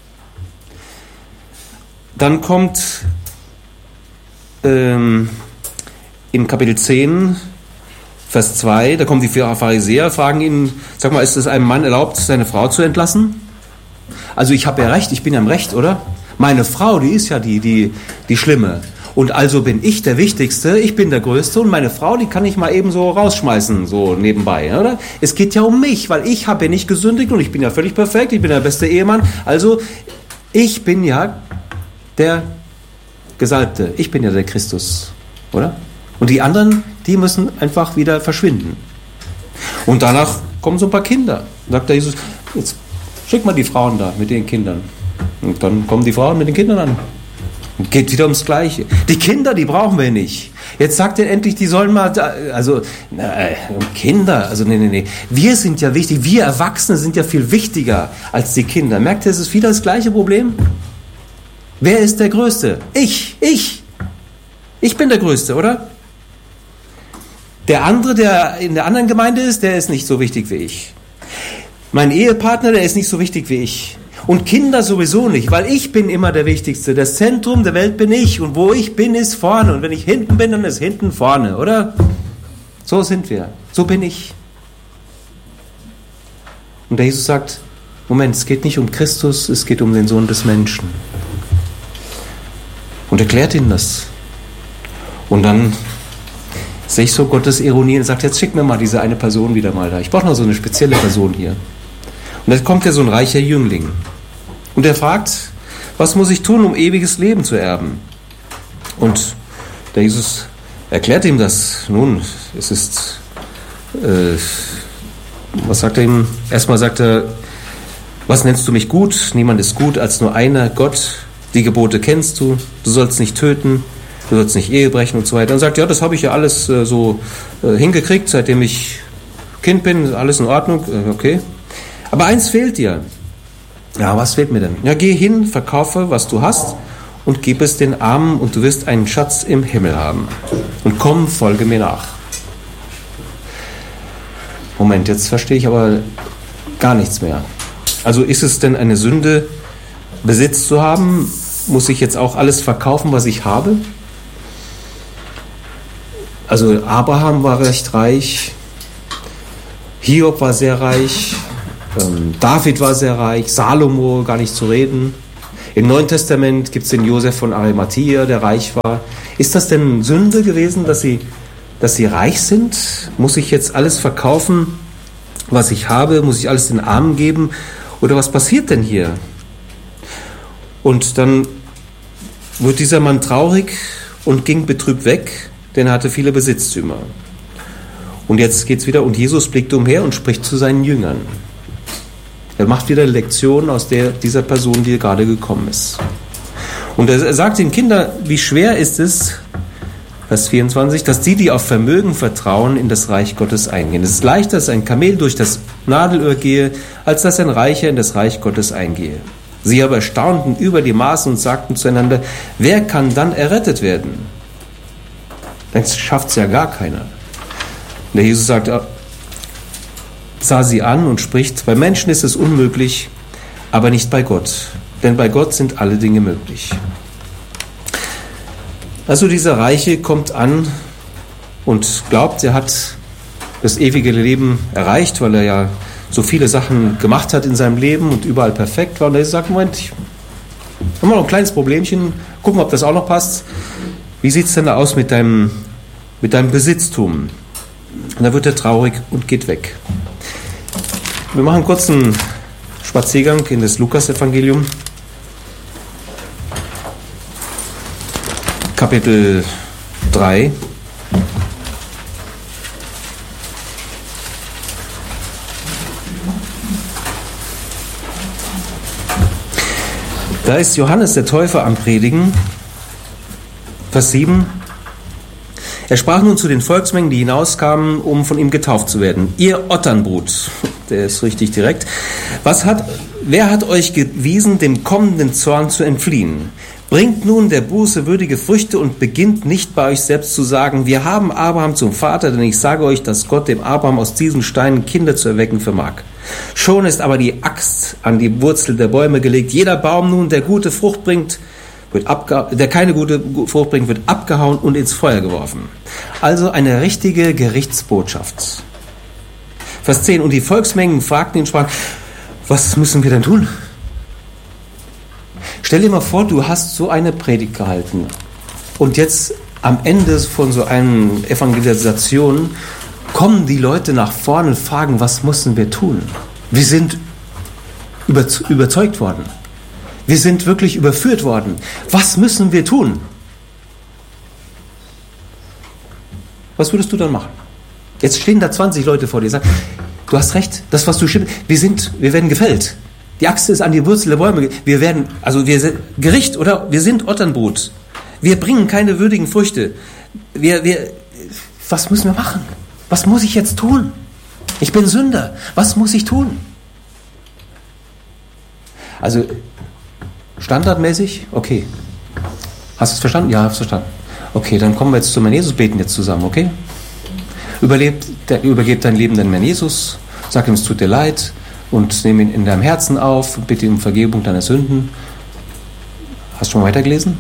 Dann kommt in Kapitel 10, Vers 2, da kommen die Pharisäer, fragen ihn, sag mal, ist es einem Mann erlaubt, seine Frau zu entlassen? Also ich habe ja recht, ich bin ja im Recht, oder? Meine Frau, die ist ja die Schlimme. Und also bin ich der Wichtigste, ich bin der Größte und meine Frau, die kann ich mal eben so rausschmeißen, so nebenbei, oder? Es geht ja um mich, weil ich habe ja nicht gesündigt und ich bin ja völlig perfekt, ich bin der beste Ehemann. Also ich bin ja der Gesalbte, ich bin ja der Christus, oder? Und die anderen, die müssen einfach wieder verschwinden. Und danach kommen so ein paar Kinder. Sagt der Jesus, jetzt schick mal die Frauen da mit den Kindern. Und dann kommen die Frauen mit den Kindern an. Und geht wieder ums Gleiche. Die Kinder, die brauchen wir nicht. Jetzt sagt er endlich, die sollen mal, Kinder, also nee. Wir sind ja wichtig, wir Erwachsene sind ja viel wichtiger als die Kinder. Merkt ihr, es ist wieder das gleiche Problem? Wer ist der Größte? Ich bin der Größte, oder? Der andere, der in der anderen Gemeinde ist, der ist nicht so wichtig wie ich. Mein Ehepartner, der ist nicht so wichtig wie ich. Und Kinder sowieso nicht, weil ich bin immer der Wichtigste. Das Zentrum der Welt bin ich. Und wo ich bin, ist vorne. Und wenn ich hinten bin, dann ist hinten vorne, oder? So sind wir. So bin ich. Und der Jesus sagt, Moment, es geht nicht um Christus, es geht um den Sohn des Menschen. Und erklärt ihnen das. Und dann sehe ich so Gottes Ironie und sagt, jetzt schick mir mal diese eine Person wieder mal da. Ich brauche noch so eine spezielle Person hier. Und dann kommt ja so ein reicher Jüngling. Und er fragt, was muss ich tun, um ewiges Leben zu erben? Und der Jesus erklärt ihm das. Nun, es ist, was sagt er ihm? Erstmal sagt er, was nennst du mich gut? Niemand ist gut als nur einer, Gott. Die Gebote kennst du. Du sollst nicht töten. Du sollst nicht Ehe brechen und so weiter. Dann sagt er, ja, das habe ich ja alles so hingekriegt, seitdem ich Kind bin. Alles in Ordnung. Okay. Aber eins fehlt dir. Ja, was fehlt mir denn? Ja, geh hin, verkaufe, was du hast und gib es den Armen und du wirst einen Schatz im Himmel haben. Und komm, folge mir nach. Moment, jetzt verstehe ich aber gar nichts mehr. Also ist es denn eine Sünde, Besitz zu haben? Muss ich jetzt auch alles verkaufen, was ich habe? Also Abraham war recht reich, Hiob war sehr reich, David war sehr reich, Salomo gar nicht zu reden. Im Neuen Testament gibt es den Josef von Arimathea, der reich war. Ist das denn Sünde gewesen, dass sie reich sind? Muss ich jetzt alles verkaufen, was ich habe? Muss ich alles den Armen geben? Oder was passiert denn hier? Und dann wird dieser Mann traurig und ging betrübt weg, denn er hatte viele Besitztümer. Und jetzt geht's wieder, und Jesus blickt umher und spricht zu seinen Jüngern. Er macht wieder eine Lektion aus dieser Person, die gerade gekommen ist. Und er sagt den Kindern, wie schwer ist es, Vers 24, dass die auf Vermögen vertrauen, in das Reich Gottes eingehen. Es ist leichter, dass ein Kamel durch das Nadelöhr gehe, als dass ein Reicher in das Reich Gottes eingehe. Sie aber staunten über die Maßen und sagten zueinander, wer kann dann errettet werden? Das schafft es ja gar keiner. Und der Jesus sagt, sah sie an und spricht, bei Menschen ist es unmöglich, aber nicht bei Gott. Denn bei Gott sind alle Dinge möglich. Also dieser Reiche kommt an und glaubt, er hat das ewige Leben erreicht, weil er ja so viele Sachen gemacht hat in seinem Leben und überall perfekt war. Und er sagt, Moment, ich habe mal noch ein kleines Problemchen, gucken, ob das auch noch passt. Wie sieht es denn da aus mit deinem Besitztum? Und da wird er traurig und geht weg. Wir machen kurz einen Spaziergang in das Lukas-Evangelium. Kapitel 3. Da ist Johannes der Täufer am Predigen. Vers 7. Er sprach nun zu den Volksmengen, die hinauskamen, um von ihm getauft zu werden. Ihr Otternbrut, der ist richtig direkt. Wer hat euch gewiesen, dem kommenden Zorn zu entfliehen? Bringt nun der Buße würdige Früchte und beginnt nicht bei euch selbst zu sagen, wir haben Abraham zum Vater, denn ich sage euch, dass Gott dem Abraham aus diesen Steinen Kinder zu erwecken vermag. Schon ist aber die Axt an die Wurzel der Bäume gelegt. Jeder Baum nun, der gute Frucht bringt, der keine gute Frucht bringt, wird abgehauen und ins Feuer geworfen. Also eine richtige Gerichtsbotschaft. Vers 10. Und die Volksmengen fragten ihn und sprachen, was müssen wir denn tun? Stell dir mal vor, du hast so eine Predigt gehalten und jetzt am Ende von so einer Evangelisation kommen die Leute nach vorne und fragen, was müssen wir tun? Wir sind überzeugt worden. Wir sind wirklich überführt worden. Was müssen wir tun? Was würdest du dann machen? Jetzt stehen da 20 Leute vor dir und sagen, du hast recht, das, was du stimmt, wir werden gefällt. Die Axt ist an die Wurzel der Bäume. Wir sind Gericht, oder? Wir sind Otternbrut. Wir bringen keine würdigen Früchte. Was müssen wir machen? Was muss ich jetzt tun? Ich bin Sünder. Was muss ich tun? Also, standardmäßig? Okay. Hast du es verstanden? Ja, hab's verstanden. Okay, dann kommen wir jetzt zum Herrn Jesus, beten jetzt zusammen, okay? Übergib dein Leben dem Herrn Jesus. Sag ihm, es tut dir leid. Und nimm ihn in deinem Herzen auf, bitte um Vergebung deiner Sünden. Hast du schon mal weitergelesen?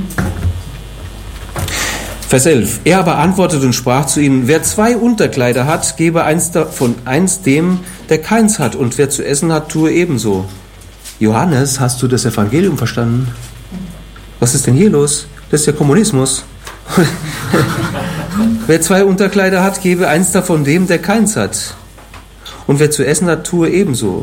Vers 11. Er aber antwortete und sprach zu ihnen, wer 2 Unterkleider hat, gebe eins dem, der keins hat, und wer zu essen hat, tue ebenso. Johannes, hast du das Evangelium verstanden? Was ist denn hier los? Das ist ja Kommunismus. Wer 2 Unterkleider hat, gebe eins davon dem, der keins hat. Und wer zu essen hat, tue ebenso.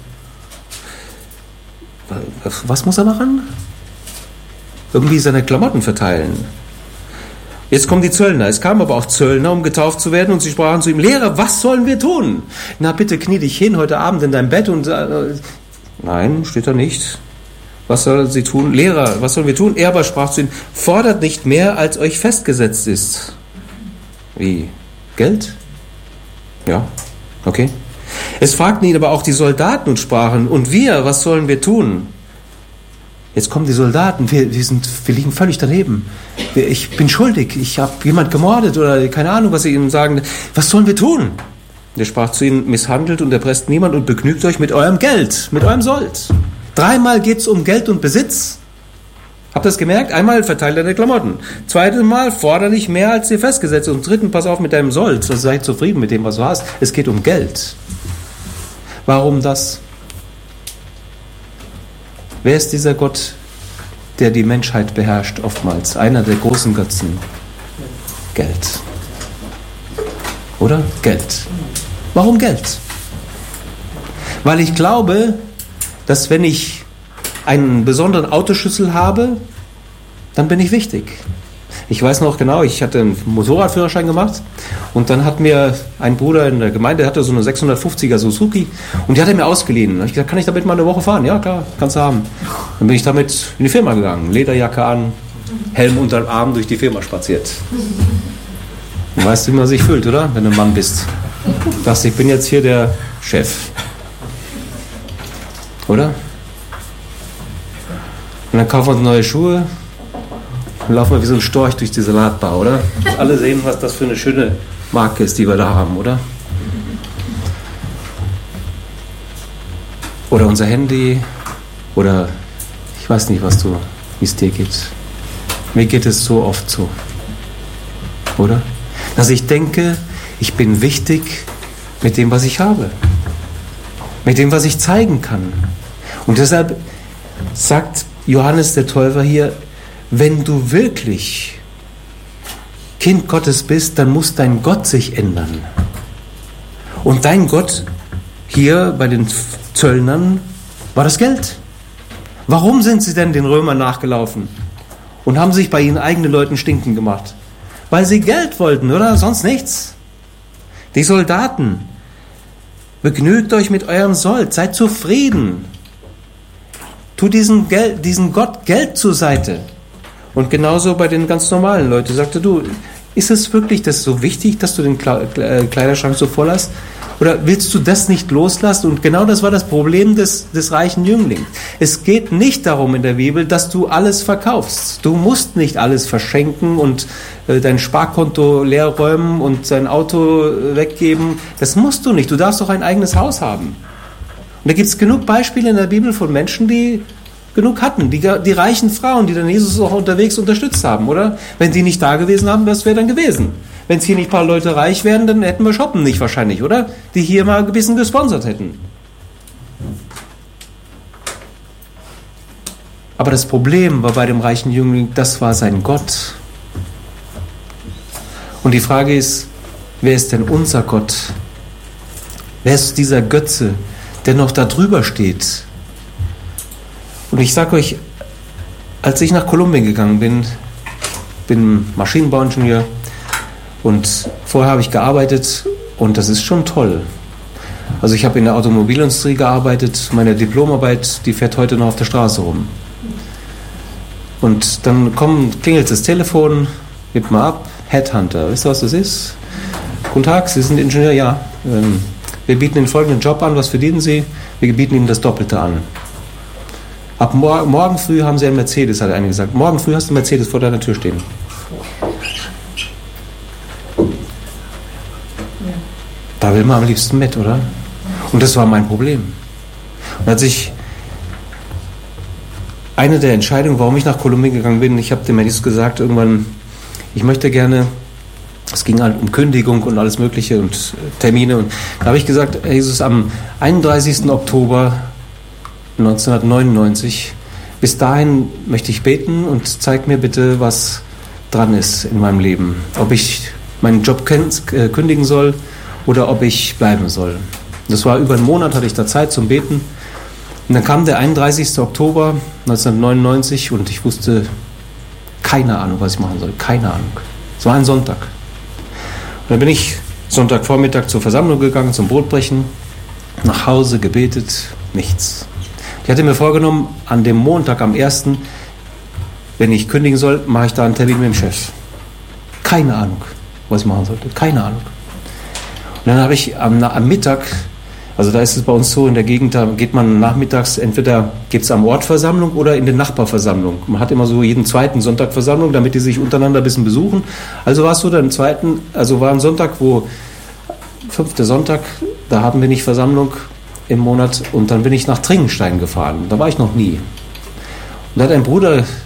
Was muss er machen? Irgendwie seine Klamotten verteilen. Jetzt kommen die Zöllner. Es kamen aber auch Zöllner, um getauft zu werden, und sie sprachen zu ihm, Lehrer, was sollen wir tun? Na bitte, knie dich hin heute Abend in dein Bett und... Nein, steht da nicht. Was sollen sie tun? Lehrer, was sollen wir tun? Er aber sprach zu ihnen, fordert nicht mehr, als euch festgesetzt ist. Wie? Geld? Ja, okay. Es fragten ihn aber auch die Soldaten und sprachen, und wir, was sollen wir tun? Jetzt kommen die Soldaten, wir liegen völlig daneben. Ich bin schuldig, ich habe jemand gemordet oder keine Ahnung, was sie ihnen sagen. Was sollen wir tun? Er sprach zu ihnen, misshandelt und erpresst niemand und begnügt euch mit eurem Geld, mit eurem Sold. 3-mal geht es um Geld und Besitz. Habt ihr das gemerkt? Einmal verteilt deine Klamotten. Zweites Mal fordere nicht mehr als dir festgesetzt. Und dritten, pass auf mit deinem Sold. Also sei zufrieden mit dem, was du hast. Es geht um Geld. Warum das? Wer ist dieser Gott, der die Menschheit beherrscht oftmals? Einer der großen Götzen. Geld. Oder? Geld. Warum Geld? Weil ich glaube, dass wenn ich einen besonderen Autoschlüssel habe, dann bin ich wichtig. Ich weiß noch genau, ich hatte einen Motorradführerschein gemacht und dann hat mir ein Bruder in der Gemeinde, hatte so eine 650er Suzuki und die hat er mir ausgeliehen. Da habe ich gesagt, kann ich damit mal eine Woche fahren? Ja, klar, kannst du haben. Dann bin ich damit in die Firma gegangen, Lederjacke an, Helm unter dem Arm durch die Firma spaziert. Du weißt, wie man sich fühlt, oder? Wenn du ein Mann bist. Du sagst, ich bin jetzt hier der Chef. Oder? Und dann kaufen wir uns neue Schuhe und laufen wir wie so ein Storch durch die Salatbar, oder? Alle sehen, was das für eine schöne Marke ist, die wir da haben, oder? Oder unser Handy, oder ich weiß nicht, wie es dir geht. Mir geht es so oft so, oder? Dass ich denke, ich bin wichtig mit dem, was ich habe. Mit dem, was ich zeigen kann. Und deshalb sagt Johannes der Täufer hier, wenn du wirklich Kind Gottes bist, dann muss dein Gott sich ändern. Und dein Gott hier bei den Zöllnern war das Geld. Warum sind sie denn den Römern nachgelaufen und haben sich bei ihren eigenen Leuten stinken gemacht? Weil sie Geld wollten, oder? Sonst nichts. Die Soldaten, begnügt euch mit eurem Sold, seid zufrieden. Tu diesen Gott Geld zur Seite. Und genauso bei den ganz normalen Leuten. Sagte du, ist es wirklich das so wichtig, dass du den Kleiderschrank so voll hast? Oder willst du das nicht loslassen? Und genau das war das Problem des reichen Jünglings. Es geht nicht darum in der Bibel, dass du alles verkaufst. Du musst nicht alles verschenken und dein Sparkonto leer räumen und dein Auto weggeben. Das musst du nicht. Du darfst doch ein eigenes Haus haben. Und da gibt es genug Beispiele in der Bibel von Menschen, die genug hatten. Die reichen Frauen, die dann Jesus auch unterwegs unterstützt haben, oder? Wenn die nicht da gewesen haben, was wäre dann gewesen? Wenn es hier nicht ein paar Leute reich wären, dann hätten wir Shoppen nicht wahrscheinlich, oder? Die hier mal ein bisschen gesponsert hätten. Aber das Problem war bei dem reichen Jüngling, das war sein Gott. Und die Frage ist, wer ist denn unser Gott? Wer ist dieser Götze, der noch da drüber steht? Und ich sage euch, als ich nach Kolumbien gegangen bin Maschinenbauingenieur und vorher habe ich gearbeitet und das ist schon toll. Also ich habe in der Automobilindustrie gearbeitet, meine Diplomarbeit, die fährt heute noch auf der Straße rum. Und dann klingelt das Telefon, hebt mal ab, Headhunter, wisst ihr, was das ist? Guten Tag, Sie sind Ingenieur? Ja. Wir bieten Ihnen folgenden Job an, was verdienen Sie? Wir bieten Ihnen das Doppelte an. Ab morgen früh haben Sie einen Mercedes, hat einer gesagt. Morgen früh hast du einen Mercedes vor deiner Tür stehen. Da will man am liebsten mit, oder? Und das war mein Problem. Und als ich eine der Entscheidungen, warum ich nach Kolumbien gegangen bin, ich habe dem Jesus gesagt, irgendwann, ich möchte gerne, es ging halt um Kündigung und alles Mögliche und Termine. Und da habe ich gesagt, Jesus, am 31. Oktober 1999, bis dahin möchte ich beten und zeig mir bitte, was dran ist in meinem Leben. Ob ich meinen Job kündigen soll oder ob ich bleiben soll. Das war über einen Monat, hatte ich da Zeit zum Beten. Und dann kam der 31. Oktober 1999 und ich wusste keine Ahnung, was ich machen soll. Keine Ahnung. Es war ein Sonntag. Und dann bin ich Sonntagvormittag zur Versammlung gegangen, zum Brotbrechen, nach Hause gebetet, nichts. Ich hatte mir vorgenommen, an dem Montag, am 1., wenn ich kündigen soll, mache ich da einen Termin mit dem Chef. Keine Ahnung, was ich machen sollte. Keine Ahnung. Und dann habe ich am Mittag, also da ist es bei uns so in der Gegend, da geht man nachmittags, entweder gibt es am Ort Versammlung oder in der Nachbarversammlung. Man hat immer so jeden zweiten Sonntag Versammlung, damit die sich untereinander ein bisschen besuchen. Also war es so, dann zweiten, also war ein Sonntag, 5. Sonntag, da haben wir nicht Versammlung im Monat und dann bin ich nach Tringenstein gefahren. Da war ich noch nie. Und da hat ein Bruder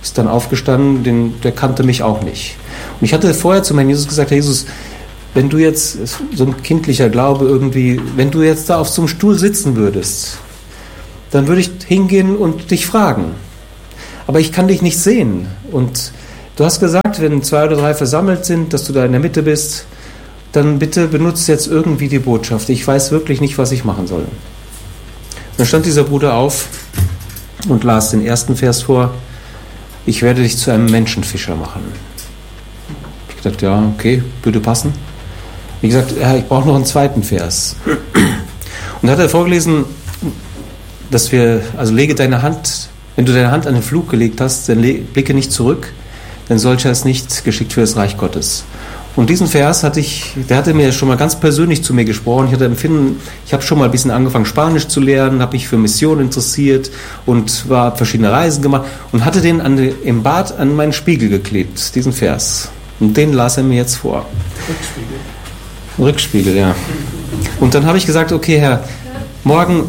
ist dann aufgestanden, der kannte mich auch nicht. Und ich hatte vorher zu meinem Jesus gesagt, Herr Jesus, wenn du jetzt, so ein kindlicher Glaube irgendwie, wenn du jetzt da auf so einem Stuhl sitzen würdest, dann würde ich hingehen und dich fragen. Aber ich kann dich nicht sehen. Und du hast gesagt, wenn 2 oder 3 versammelt sind, dass du da in der Mitte bist, dann bitte benutzt jetzt irgendwie die Botschaft. Ich weiß wirklich nicht, was ich machen soll. Und dann stand dieser Bruder auf und las den ersten Vers vor. Ich werde dich zu einem Menschenfischer machen. Ich dachte, ja, okay, würde passen. Wie gesagt, ja, ich brauche noch einen zweiten Vers. Und da hat er vorgelesen, dass lege deine Hand, wenn du deine Hand an den Flug gelegt hast, dann blicke nicht zurück, denn solcher ist nicht geschickt für das Reich Gottes. Und diesen Vers der hatte mir schon mal ganz persönlich zu mir gesprochen. Ich hatte empfinden, ich habe schon mal ein bisschen angefangen, Spanisch zu lernen, habe mich für Mission interessiert und habe verschiedene Reisen gemacht und hatte den im Bad an meinen Spiegel geklebt, diesen Vers. Und den las er mir jetzt vor. Rückspiegel, ja. Und dann habe ich gesagt, okay, Herr, morgen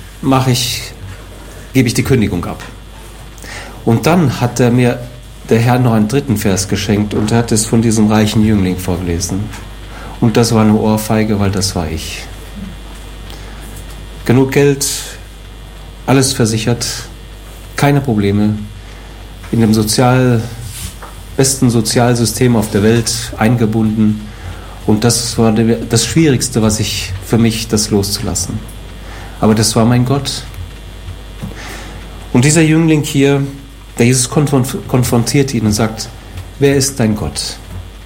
gebe ich die Kündigung ab. Und dann hat mir der Herr noch einen dritten Vers geschenkt und er hat es von diesem reichen Jüngling vorgelesen. Und das war eine Ohrfeige, weil das war ich. Genug Geld, alles versichert, keine Probleme, in dem besten Sozialsystem auf der Welt eingebunden. Und das war das Schwierigste, für mich, das loszulassen. Aber das war mein Gott. Und dieser Jüngling hier, der Jesus konfrontiert ihn und sagt, wer ist dein Gott?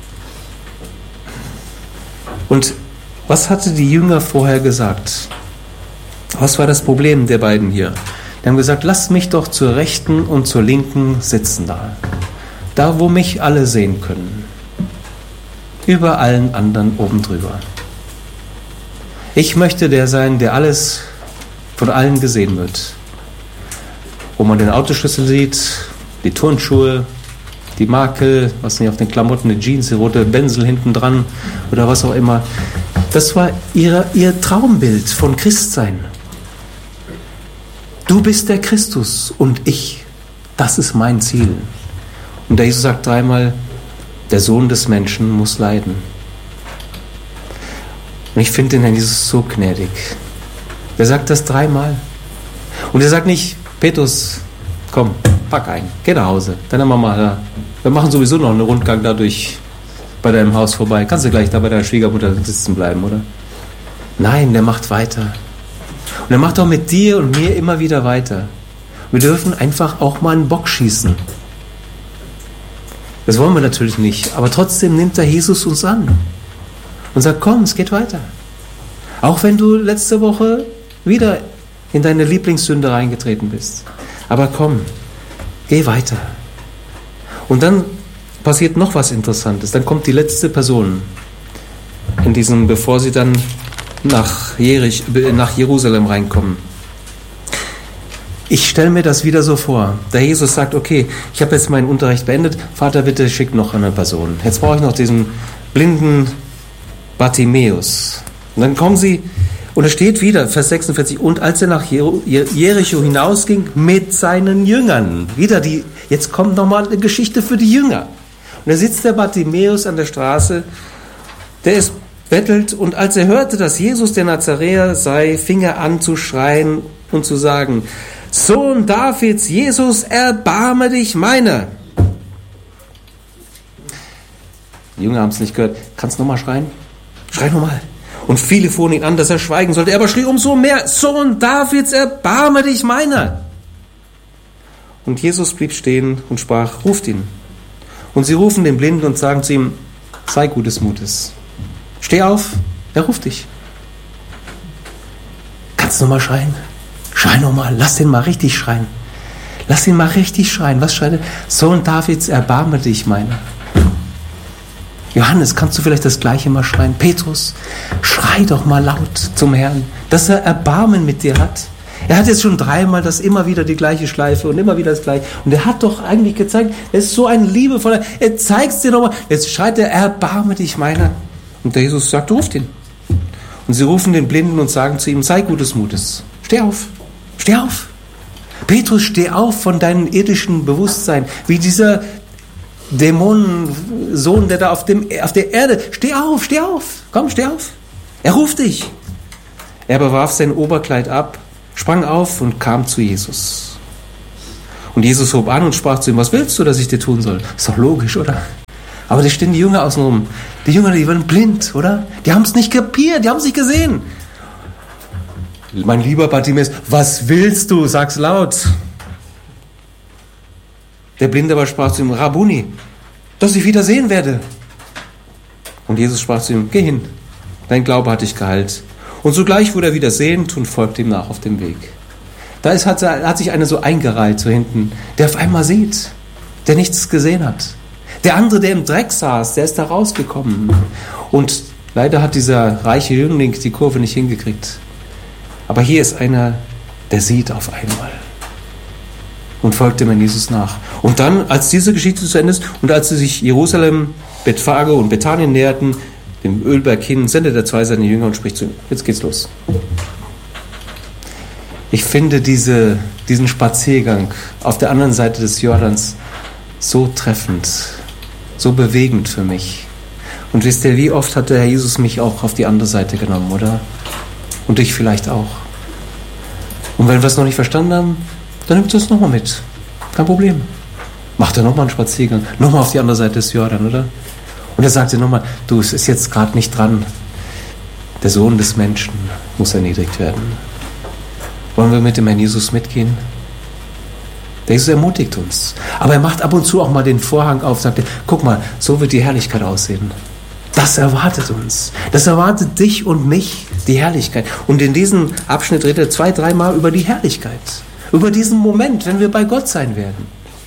Und was hatte die Jünger vorher gesagt? Was war das Problem der beiden hier? Die haben gesagt, lass mich doch zur Rechten und zur Linken sitzen da wo mich alle sehen können. Über allen anderen oben drüber. Ich möchte der sein, der alles von allen gesehen wird. Wo man den Autoschlüssel sieht, die Turnschuhe, die Makel, was nicht auf den Klamotten, die Jeans, die rote Bänsel hinten dran oder was auch immer. Das war ihr Traumbild von Christsein. Du bist der Christus und ich. Das ist mein Ziel. Und der Jesus sagt 3-mal, der Sohn des Menschen muss leiden. Und ich finde den Herrn Jesus so gnädig. Der sagt das 3-mal. Und er sagt nicht, Petrus, komm, pack ein, geh nach Hause. Deine Mama da. Wir machen sowieso noch einen Rundgang dadurch bei deinem Haus vorbei. Kannst du gleich da bei deiner Schwiegermutter sitzen bleiben, oder? Nein, der macht weiter. Und er macht auch mit dir und mir immer wieder weiter. Wir dürfen einfach auch mal einen Bock schießen. Das wollen wir natürlich nicht, aber trotzdem nimmt der Jesus uns an und sagt, komm, es geht weiter. Auch wenn du letzte Woche wieder in deine Lieblingssünde reingetreten bist. Aber komm, geh weiter. Und dann passiert noch was Interessantes. Dann kommt die letzte Person bevor sie dann nach Jerusalem reinkommen. Ich stelle mir das wieder so vor. Der Jesus sagt, okay, ich habe jetzt meinen Unterricht beendet. Vater, bitte schick noch eine Person. Jetzt brauche ich noch diesen blinden Bartimäus. Und dann kommen sie, und es steht wieder, Vers 46, und als er nach Jericho hinausging mit seinen Jüngern. Jetzt kommt nochmal eine Geschichte für die Jünger. Und da sitzt der Bartimäus an der Straße, der bettelt, und als er hörte, dass Jesus der Nazaräer sei, fing er an zu schreien und zu sagen, Sohn Davids, Jesus, erbarme dich meiner. Die Jünger haben es nicht gehört. Kannst du nochmal schreien? Schrei nochmal. Und viele fuhren ihn an, dass er schweigen sollte. Er aber schrie umso mehr, Sohn Davids, erbarme dich meiner. Und Jesus blieb stehen und sprach, ruft ihn. Und sie rufen den Blinden und sagen zu ihm, sei gutes Mutes. Steh auf, er ruft dich. Kannst du nochmal schreien? Schrei nochmal, lass ihn mal richtig schreien. Lass ihn mal richtig schreien. Was schreit er? Sohn Davids, erbarme dich meiner. Johannes, kannst du vielleicht das Gleiche mal schreien? Petrus, schrei doch mal laut zum Herrn, dass er Erbarmen mit dir hat. Er hat jetzt schon 3-mal das immer wieder die gleiche Schleife und immer wieder das Gleiche. Und er hat doch eigentlich gezeigt, er ist so ein liebevoller, er zeigt es dir nochmal. Jetzt schreit er, erbarme dich meiner. Und der Jesus sagt, ruft ihn. Und sie rufen den Blinden und sagen zu ihm, sei gutes Mutes. Steh auf. Steh auf. Petrus, steh auf von deinem irdischen Bewusstsein, wie dieser Dämonensohn, der da auf der Erde, steh auf, komm, steh auf. Er ruft dich. Er bewarf sein Oberkleid ab, sprang auf und kam zu Jesus. Und Jesus hob an und sprach zu ihm, was willst du, dass ich dir tun soll? Ist doch logisch, oder? Aber da stehen die Jünger außenrum. Die Jünger, die waren blind, oder? Die haben es nicht kapiert, die haben es nicht gesehen. Mein lieber Bartimäus, was willst du? Sag's laut. Der Blinde aber sprach zu ihm, Rabbuni, dass ich wieder sehen werde. Und Jesus sprach zu ihm, geh hin, dein Glaube hat dich geheilt. Und sogleich wurde er wieder sehend und folgte ihm nach auf dem Weg. Da hat sich einer so eingereiht, so hinten, der auf einmal sieht, der nichts gesehen hat. Der andere, der im Dreck saß, der ist da rausgekommen. Und leider hat dieser reiche Jüngling die Kurve nicht hingekriegt. Aber hier ist einer, der sieht auf einmal und folgt dem Herrn Jesus nach. Und dann, als diese Geschichte zu Ende ist und als sie sich Jerusalem, Bethphage und Bethanien näherten, dem Ölberg hin, sendet er zwei seine Jünger und spricht zu ihm, jetzt geht's los. Ich finde diesen Spaziergang auf der anderen Seite des Jordans so treffend, so bewegend für mich. Und wisst ihr, wie oft hat der Herr Jesus mich auch auf die andere Seite genommen, oder? Und dich vielleicht auch. Und wenn wir es noch nicht verstanden haben, dann nimmt es nochmal mit. Kein Problem. Macht er nochmal einen Spaziergang, nochmal auf die andere Seite des Jordan, oder? Und er sagte nochmal, du, es ist jetzt gerade nicht dran. Der Sohn des Menschen muss erniedrigt werden. Wollen wir mit dem Herrn Jesus mitgehen? Der Jesus ermutigt uns. Aber er macht ab und zu auch mal den Vorhang auf und sagt, guck mal, so wird die Herrlichkeit aussehen. Das erwartet uns. Das erwartet dich und mich, die Herrlichkeit. Und in diesem Abschnitt redet er 2-3 Mal über die Herrlichkeit. Über diesen Moment, wenn wir bei Gott sein werden.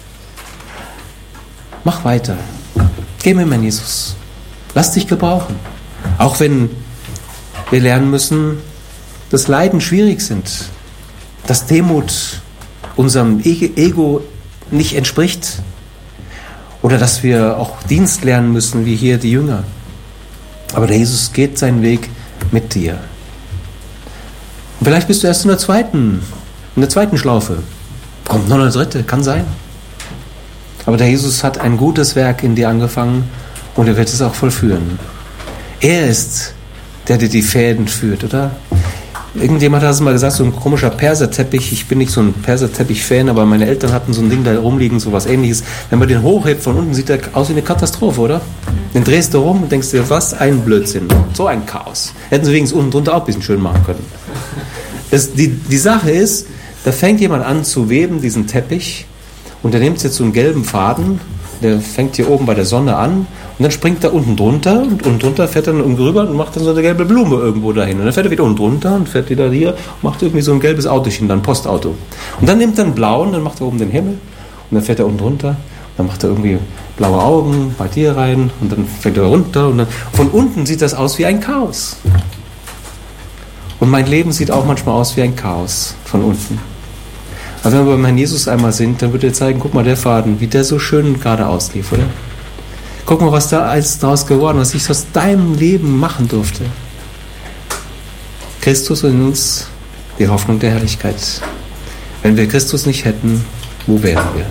Mach weiter. Geh mit Herrn Jesus. Lass dich gebrauchen. Auch wenn wir lernen müssen, dass Leiden schwierig sind. Dass Demut unserem Ego nicht entspricht. Oder dass wir auch Dienst lernen müssen, wie hier die Jünger. Aber der Jesus geht seinen Weg mit dir. Und vielleicht bist du erst in der zweiten Schlaufe. Kommt noch eine dritte, kann sein. Aber der Jesus hat ein gutes Werk in dir angefangen und er wird es auch vollführen. Er ist, der dir die Fäden führt, oder? Irgendjemand hat es mal gesagt, so ein komischer Perserteppich. Ich bin nicht so ein Perserteppich-Fan, aber meine Eltern hatten so ein Ding da rumliegen, so was Ähnliches. Wenn man den hochhebt von unten, sieht der aus wie eine Katastrophe, oder? Den drehst du rum und denkst dir, was ein Blödsinn, so ein Chaos. Hätten sie wenigstens unten drunter auch ein bisschen schön machen können. Die Sache ist, da fängt jemand an zu weben, diesen Teppich, und der nimmt jetzt so einen gelben Faden, der fängt hier oben bei der Sonne an, und dann springt er unten drunter, und unten drunter fährt er dann irgendwie rüber und macht dann so eine gelbe Blume irgendwo dahin. Und dann fährt er wieder unten drunter und fährt wieder hier und macht irgendwie so ein gelbes Autochen, dann ein Postauto. Und dann nimmt er einen blauen, dann macht er oben den Himmel, und dann fährt er unten drunter, dann macht er irgendwie blaue Augen bei dir rein, und dann fängt er runter, und dann von unten sieht das aus wie ein Chaos. Und mein Leben sieht auch manchmal aus wie ein Chaos von unten. Aber wenn wir beim Herrn Jesus einmal sind, dann wird er zeigen, guck mal, der Faden, wie der so schön gerade auslief, oder? Guck mal, was da alles draus geworden ist, was ich aus deinem Leben machen durfte. Christus in uns, die Hoffnung der Herrlichkeit. Wenn wir Christus nicht hätten, wo wären wir?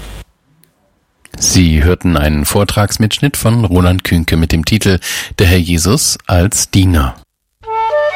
Sie hörten einen Vortragsmitschnitt von Roland Künke mit dem Titel Der Herr Jesus als Diener.